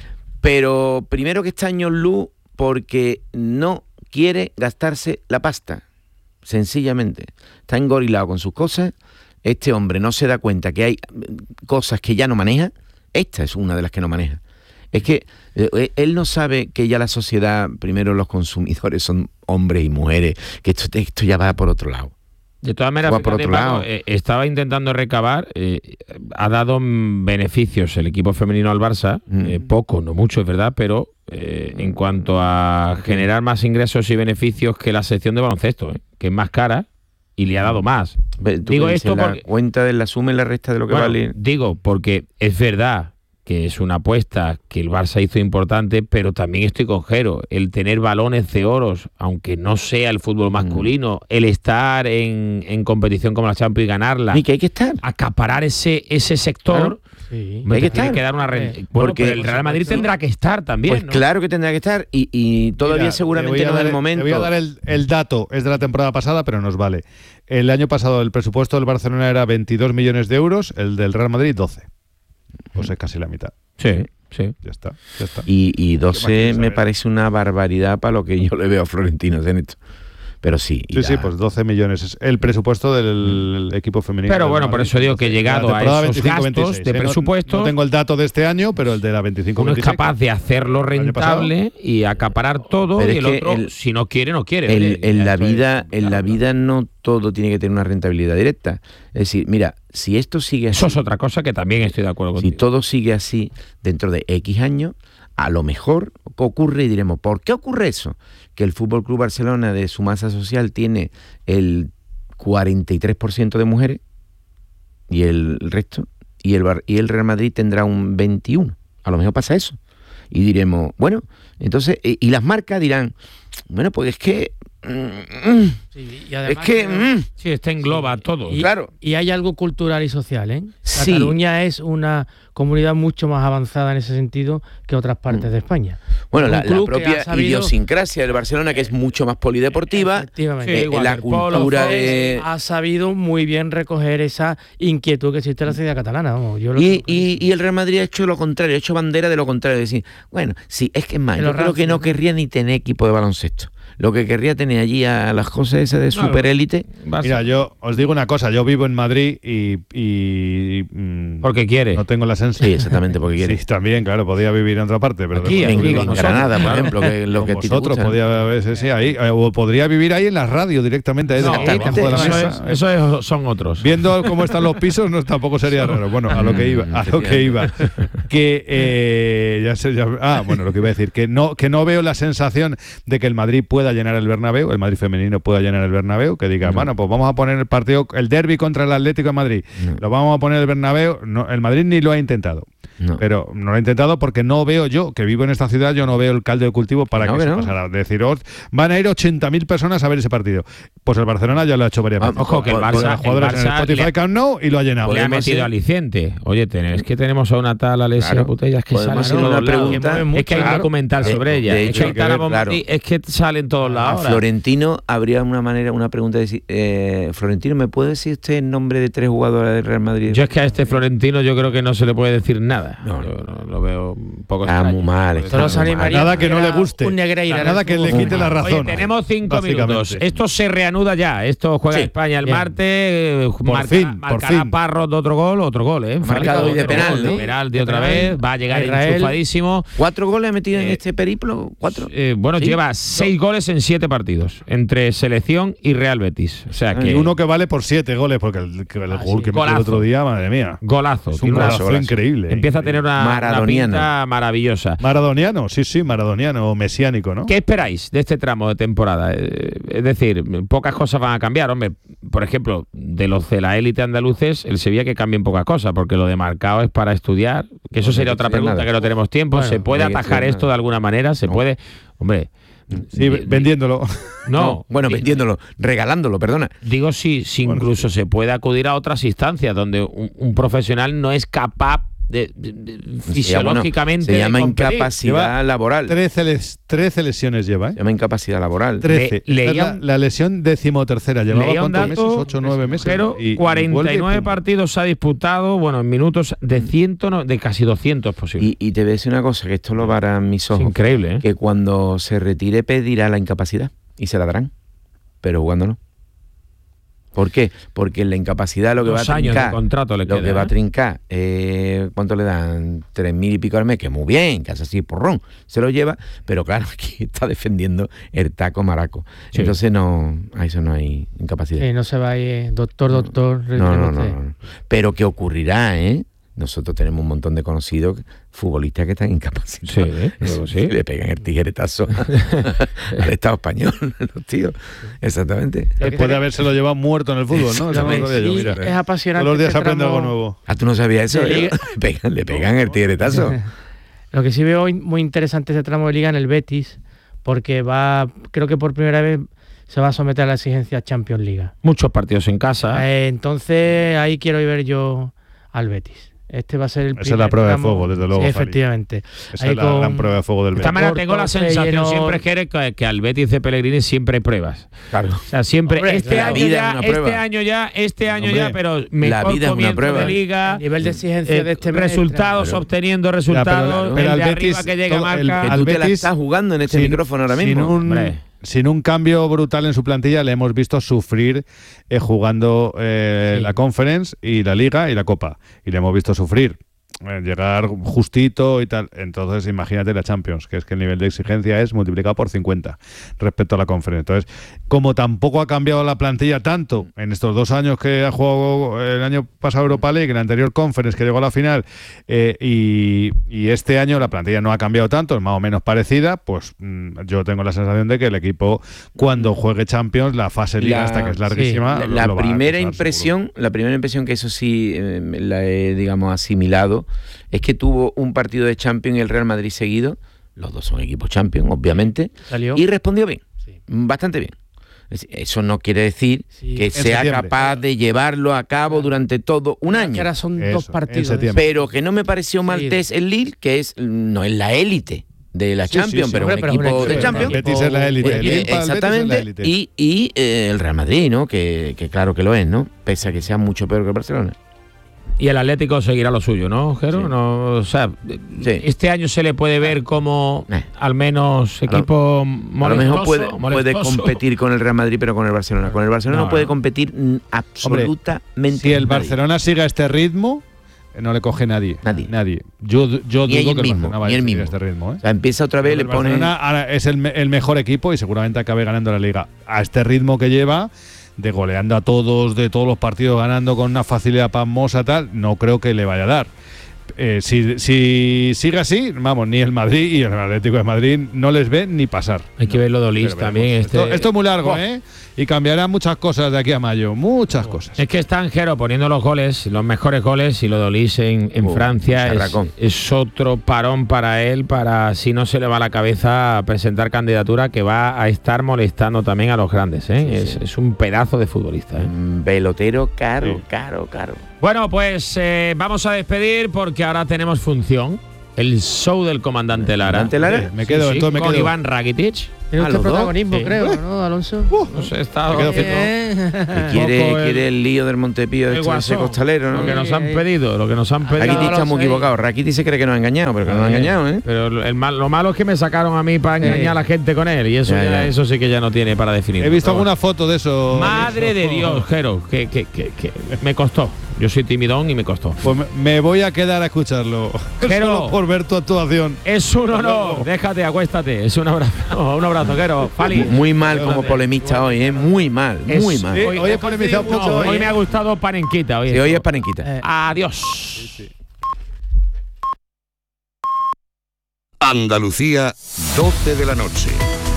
Pero primero que está años luz porque no quiere gastarse la pasta, sencillamente. Está engorilado con sus cosas. Este hombre no se da cuenta que hay cosas que ya no maneja. Esta es una de las que no maneja. Es que eh, él no sabe que ya la sociedad, primero los consumidores son hombres y mujeres, que esto, esto ya va por otro lado. De todas maneras, Va por fíjate, otro Paco, lado. eh, estaba intentando recabar, eh, ha dado mm, beneficios el equipo femenino al Barça, Mm. eh, poco, no mucho, es verdad, pero eh, en cuanto a generar más ingresos y beneficios que la sección de baloncesto, eh, que es más cara y le ha dado más. Ve, tú Digo que dices, esto la porque- cuenta de la suma y la resta de lo que Bueno, vale. digo, porque es verdad que es una apuesta que el Barça hizo importante, pero también estoy con Jero. El tener balones de oros, aunque no sea el fútbol masculino, el estar en, en competición como la Champions y ganarla, Y que hay que estar. acaparar ese, ese sector, Claro. Sí. me Hay que tiene estar. que dar una renta. Eh, Bueno, porque- pero el Real Madrid tendrá que estar también, Pues ¿no? claro que tendrá que estar y, y todavía Mira, seguramente te voy a no es dar el el- momento. Te voy a dar el, el dato, es de la temporada pasada, pero nos vale. El año pasado el presupuesto del Barcelona era veintidós millones de euros, el del Real Madrid doce. Pues es casi la mitad. Sí, sí. Ya está, ya está. Y, y ¿Qué más doce quieres me saber? parece una barbaridad para lo que yo le veo a Florentino en esto. Pero sí. Sí, sí, pues doce millones es el presupuesto del equipo femenino. Pero del bueno, por Madrid. eso digo que llegado La a temporada esos veinticinco gastos veintiséis, de ¿eh? No- presupuesto, No, tengo el dato de este año, pero el de la veinticinco uno es veintiséis. capaz de hacerlo el año pasado. rentable y acaparar todo, Pero y es el que otro, el- si no quiere, no quiere. En, Oye, en ya la eso es- vida, en la claro, vida no todo tiene que tener una rentabilidad directa. Es decir, mira, si esto sigue así, Eso es otra cosa que también estoy de acuerdo si contigo. todo sigue así dentro de X años, a lo mejor ocurre y diremos, ¿por qué ocurre eso? Que el Fútbol Club Barcelona de su masa social tiene el cuarenta y tres por ciento de mujeres y el resto, y el, Bar- y el Real Madrid tendrá un veintiuno por ciento. A lo mejor pasa eso. Y diremos, bueno, entonces, y, y las marcas dirán, bueno, pues es que... mm, mm, Sí, y es además que... creo- mm, Sí, este engloba todo. Y, Claro. y hay algo cultural y social, ¿eh? Sí. Cataluña es una comunidad mucho más avanzada en ese sentido que otras partes de España. Bueno, Un la, la club que propia ha sabido- idiosincrasia del Barcelona, que es mucho más polideportiva, Efectivamente. Sí, eh, igual, la el polo, cultura fútbol, de... Ha sabido muy bien recoger esa inquietud que existe en la sociedad catalana. Vamos, yo lo Y, creo y, y el Real Madrid ha hecho lo contrario, ha hecho bandera de lo contrario, de decir, bueno, sí, es que es más, De yo lo creo que rancio, no ¿no? querría ni tener equipo de baloncesto. Lo que querría tener allí a las cosas esas de Claro. superélite. Vas- Mira, yo os digo una cosa, yo vivo en Madrid y... y, mm, Porque quiere. No tengo la sensación... Sí, exactamente, porque quiere. Sí, también, claro, podía vivir en otra parte, pero... Aquí, de- en, aquí, en con nosotros, Granada, por claro. ejemplo, que es lo que a con ti te vosotros, gusta. podía sí, sí, ahí, eh, o podría vivir ahí en la radio directamente, ahí No, debajo de la eso, mesa. es- eso es- son otros. Viendo cómo están los pisos, no tampoco sería raro. Bueno, a lo que iba, a lo que iba. Que eh, ya sé, ya- ah, bueno, lo que iba a decir, que no, que no veo la sensación de que el Madrid pueda pueda llenar el Bernabéu, el Madrid femenino pueda llenar el Bernabéu, que diga, no. bueno, pues vamos a poner el partido, el derbi contra el Atlético de Madrid, no. lo vamos a poner el Bernabéu. No, el Madrid ni lo ha intentado. No. Pero no lo he intentado porque no veo yo, que vivo en esta ciudad, yo no veo el caldo de cultivo para no, que, que no. se pasara. Decir, oh, van a ir ochenta mil personas a ver ese partido. Pues el Barcelona ya lo ha hecho varias veces. Ojo, que el Barça, el jugadores el Barça en el Spotify Camp Nou y lo ha llenado. Le ha metido aliciente. Oye, tenés que tenemos a una tal Alessia claro. Putellas que sale en todos lados. Es que hay un documental de, sobre ella. De hecho, es, que ver, claro. es que sale en todos lados. A Florentino habría una manera, una pregunta de decir, eh, Florentino, ¿me puede decir usted el nombre de tres jugadoras del Real Madrid? Yo es que a este Florentino yo creo que no se le puede decir nada. No, yo, no lo veo un poco está muy mal. Está muy mal. Nada que no le guste. Nada que le quite la razón. Oye, tenemos cinco minutos. Esto se reanuda ya. Esto juega sí. España el Bien. martes. Por marca, fin, marcará por Parros de otro gol, otro gol, ¿eh? Marcado de penal, ¿no? Penal de otra vez. Va a llegar Israel. enchufadísimo. ¿Cuatro goles ha metido eh, en este periplo? ¿Cuatro? Eh, bueno, ¿Sí? lleva seis goles en siete partidos entre selección y Real Betis. O sea que y uno que vale por siete goles, porque el, el ah, gol sí. que metió el otro día, madre mía. Golazo. Es un golazo, golazo increíble. Empieza a tener una, una pinta maravillosa. Maradoniano, sí, sí, maradoniano o mesiánico, ¿no? ¿Qué esperáis de este tramo de temporada? Es decir, pocas cosas van a cambiar, hombre. Por ejemplo, de los de la élite andaluces, el Sevilla que cambien pocas cosas, porque lo de Marcao es para estudiar, que eso sería otra pregunta que no tenemos tiempo. Bueno, ¿se puede atajar esto nada. de alguna manera? ¿Se no. puede? Hombre... Sí, vendiéndolo. No, no bueno, vendiéndolo, regalándolo, perdona. Digo, si, si bueno, incluso sí. se puede acudir a otras instancias donde un, un profesional no es capaz de, de, de fisiológicamente se llama, se llama de incapacidad lleva laboral. trece, les, trece lesiones lleva, ¿eh? Se llama incapacidad laboral. trece. Le, la, la lesión decimotercera. Llevaba cuántos meses, ocho o nueve meses. Pero y, cuarenta y nueve y partidos se ha disputado, bueno, en minutos de ciento, de casi doscientos posible. Y, y te voy a decir una cosa, que esto lo varán mis ojos. Es increíble, ¿eh? Que cuando se retire pedirá la incapacidad y se la darán, pero jugando no. ¿Por qué? Porque en la incapacidad lo que Dos va a trincar, años de contrato le lo queda, que va ¿eh? a trincar, eh, ¿cuánto le dan? Tres mil y pico al mes, que muy bien, que hace así porrón, se lo lleva, pero claro, aquí está defendiendo el taco maraco. Sí. Entonces no, a eso no hay incapacidad. Sí, no se va a ir, doctor, doctor. No, no, no, no, no. Pero que ocurrirá, ¿eh? Nosotros tenemos un montón de conocidos futbolistas que están incapacitados. Sí, sí, sí. Le pegan el tijeretazo al Estado español, los tíos. Exactamente. Después de habérselo llevado muerto en el fútbol, ¿no? Sí, yo, mira. Es apasionante. Todos los días este aprende tramo... algo nuevo. Ah, ¿tú no sabías eso? Le pegan, le pegan el tijeretazo. Lo que sí veo muy interesante este tramo de liga en el Betis, porque va, creo que por primera vez se va a someter a la exigencia Champions League. Muchos partidos en casa. Eh, entonces ahí quiero ver yo al Betis. Este va a ser el Esa es la prueba tramo. de fuego, desde luego. Sí, efectivamente. Esa Ahí es la con... gran prueba de fuego del Betis. De esta manera tengo la sensación lleno... siempre que, que al Betis de Pellegrini siempre hay pruebas. Claro. O sea, siempre Hombre, este, año ya, este año ya, este año Hombre, ya, pero mejor comienzo de liga, el nivel de exigencia eh, de este resultados, claro. obteniendo resultados, ya, pero, pero el de Betis, arriba que llega marca. El, que tú te la estás jugando en este sin, micrófono ahora mismo. Sin un, Hombre. Sin un cambio brutal en su plantilla, le hemos visto sufrir eh, jugando eh, sí. la Conference y la Liga y la Copa. Y le hemos visto sufrir. Llegar justito y tal. Entonces imagínate la Champions, que es que el nivel de exigencia es multiplicado por cincuenta respecto a la Conference. Entonces, como tampoco ha cambiado la plantilla tanto en estos dos años que ha jugado el año pasado Europa League, el anterior Conference que llegó a la final, eh, y, y este año la plantilla no ha cambiado tanto, es más o menos parecida, pues mmm, yo tengo la sensación de que el equipo cuando juegue Champions, la fase Liga, la, hasta que es larguísima, sí, la, lo, la lo primera impresión, seguro. La primera impresión que eso sí eh, la he, digamos, asimilado, es que tuvo un partido de Champions y el Real Madrid seguido, los dos son equipos Champions, obviamente, ¿Salió? Y respondió bien, sí. bastante bien. Eso no quiere decir sí. que en sea septiembre. capaz de llevarlo a cabo durante todo un año. Que ahora son Eso, dos partidos. Pero que no me pareció mal sí. test el Lille, que es no es la élite de la sí, Champions, sí, sí, pero, hombre, un pero equipo un de Champions. El Betis es la élite. Eh, eh, exactamente. El y y eh, el Real Madrid, ¿no? Que, que claro que lo es, ¿no? Pese a que sea mucho peor que el Barcelona. Y el Atlético seguirá lo suyo, ¿no, Jero? Sí. No, o sea, sí. este año se le puede ver como eh. al menos equipo molestoso. A lo mejor puede, puede competir con el Real Madrid, pero con el Barcelona. Con el Barcelona no, no puede no. competir absolutamente. Hombre, si el Barcelona nadie. sigue a este ritmo, no le coge nadie. Nadie. Nadie. Yo, yo ni dudo que mismo, el Barcelona vaya a seguir a este ritmo. ¿eh? O sea, empieza otra vez, pero le el pone. Ahora es el, el mejor equipo y seguramente acabe ganando la Liga. A este ritmo que lleva, de goleando a todos, de todos los partidos ganando con una facilidad pasmosa tal, no creo que le vaya a dar. Eh, si, si sigue así, vamos, ni el Madrid y el Atlético de Madrid no les ve ni pasar. Hay que verlo de Olís también. Este... Esto, esto es muy largo, oh. ¿eh? Y cambiarán muchas cosas de aquí a mayo, muchas oh. cosas. Es que está Angero poniendo los goles, los mejores goles, y lo de Olís en, en oh, Francia es, es otro parón para él, para si no se le va la cabeza a presentar candidatura, que va a estar molestando también a los grandes, ¿eh? Sí, es, sí. es un pedazo de futbolista, ¿eh? Un pelotero caro, sí. caro, caro. Bueno, pues eh, vamos a despedir porque ahora tenemos función. El show del comandante Lara. ¿Comandante Lara? Me quedo, sí, sí, me con quedo. Iván Rakitic. Tiene usted protagonismo, sí. creo, sí. ¿no, Alonso? Uh, no sé, está me quedo eh. quiere, el, quiere el lío del Montepío, de ese costalero, ¿no? Lo que nos han pedido, lo que nos han pedido. Rakitic está muy equivocado. Rakitic se cree que nos ha engañado, pero que no nos ha engañado, ¿eh? Pero el mal, lo malo es que me sacaron a mí para engañar eh. a la gente con él, y eso ya, ya, eso sí que ya no tiene para definir. He visto alguna foto de eso. Madre de Dios, Jero, que, que, que, que me costó. Yo soy timidón y me costó. Pues me, me voy a quedar a escucharlo. Jero, por ver tu actuación. Es un honor. Déjate, acuéstate. Es un abrazo. Un abrazo, Jero. Fali. Muy mal como polemista hoy, ¿eh? Muy mal, es, muy mal. Sí, hoy, hoy he polemizado no, mucho. Hoy, hoy me ha gustado Panenquita. Hoy, sí, hoy es Panenquita. Eh, adiós. Sí, sí. Andalucía, doce de la noche.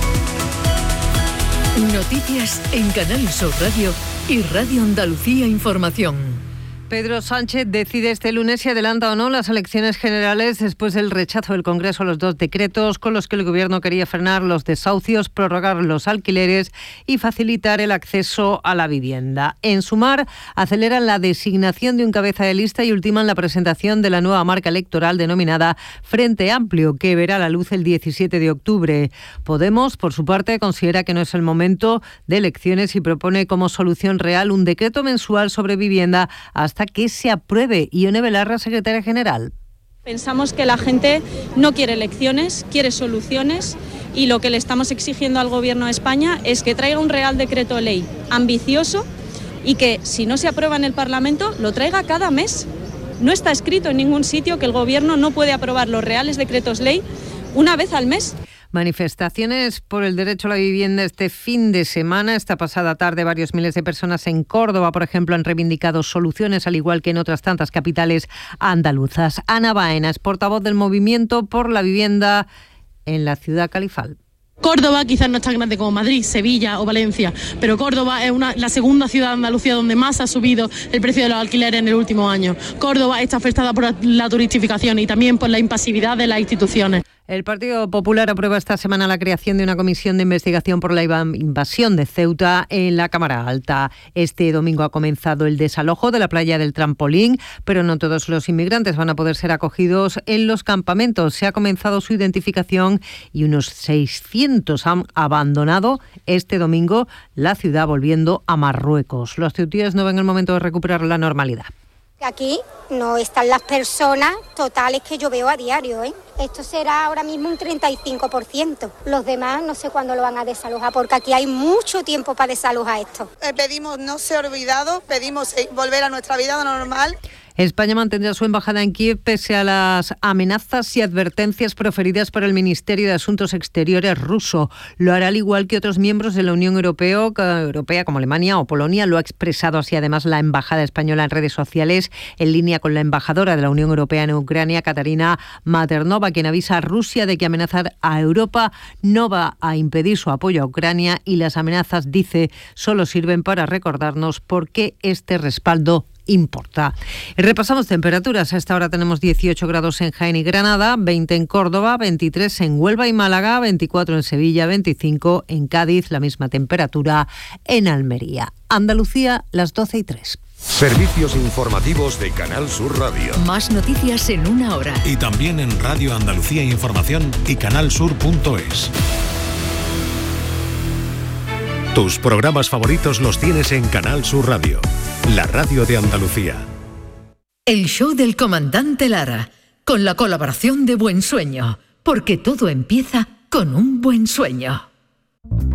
Noticias en Canal Sur Radio y Radio Andalucía Información. Pedro Sánchez decide este lunes si adelanta o no las elecciones generales después del rechazo del Congreso a los dos decretos con los que el Gobierno quería frenar los desahucios, prorrogar los alquileres y facilitar el acceso a la vivienda. En Sumar, aceleran la designación de un cabeza de lista y ultiman la presentación de la nueva marca electoral denominada Frente Amplio, que verá la luz el diecisiete de octubre. Podemos, por su parte, considera que no es el momento de elecciones y propone como solución real un decreto mensual sobre vivienda hasta que se apruebe. Ione Belarra, secretaria general. Pensamos que la gente no quiere elecciones, quiere soluciones, y lo que le estamos exigiendo al Gobierno de España es que traiga un Real Decreto Ley ambicioso y que, si no se aprueba en el Parlamento, lo traiga cada mes. No está escrito en ningún sitio que el Gobierno no puede aprobar los Reales Decretos Ley una vez al mes. Manifestaciones por el derecho a la vivienda este fin de semana. Esta pasada tarde varios miles de personas en Córdoba, por ejemplo, han reivindicado soluciones, al igual que en otras tantas capitales andaluzas. Ana Baena es portavoz del Movimiento por la Vivienda en la ciudad califal. Córdoba quizás no es tan grande como Madrid, Sevilla o Valencia, pero Córdoba es una, la segunda ciudad de Andalucía donde más ha subido el precio de los alquileres en el último año. Córdoba está afectada por la turistificación y también por la impasividad de las instituciones. El Partido Popular aprueba esta semana la creación de una comisión de investigación por la invasión de Ceuta en la Cámara Alta. Este domingo ha comenzado el desalojo de la playa del Trampolín, pero no todos los inmigrantes van a poder ser acogidos en los campamentos. Se ha comenzado su identificación y unos seiscientos han abandonado este domingo la ciudad, volviendo a Marruecos. Los ceutíes no ven el momento de recuperar la normalidad. Aquí no están las personas totales que yo veo a diario, ¿eh? Esto será ahora mismo un treinta y cinco por ciento. Los demás no sé cuándo lo van a desalojar, porque aquí hay mucho tiempo para desalojar esto. Eh, pedimos no ser olvidados, pedimos eh, volver a nuestra vida normal. España mantendrá su embajada en Kiev pese a las amenazas y advertencias proferidas por el Ministerio de Asuntos Exteriores ruso. Lo hará al igual que otros miembros de la Unión Europea, Europea como Alemania o Polonia. Lo ha expresado así además la embajada española en redes sociales, en línea con la embajadora de la Unión Europea en Ucrania, Katarina Maternova, quien avisa a Rusia de que amenazar a Europa no va a impedir su apoyo a Ucrania, y las amenazas, dice, solo sirven para recordarnos por qué este respaldo importa. Repasamos temperaturas. A esta hora tenemos dieciocho grados en Jaén y Granada, veinte en Córdoba, veintitrés en Huelva y Málaga, veinticuatro en Sevilla, veinticinco en Cádiz, la misma temperatura en Almería. Andalucía, las doce y tres. Servicios informativos de Canal Sur Radio. Más noticias en una hora. Y también en Radio Andalucía Información y canalsur punto es. Tus programas favoritos los tienes en Canal Sur Radio, la radio de Andalucía. El show del comandante Lara, con la colaboración de Buen Sueño, porque todo empieza con un buen sueño.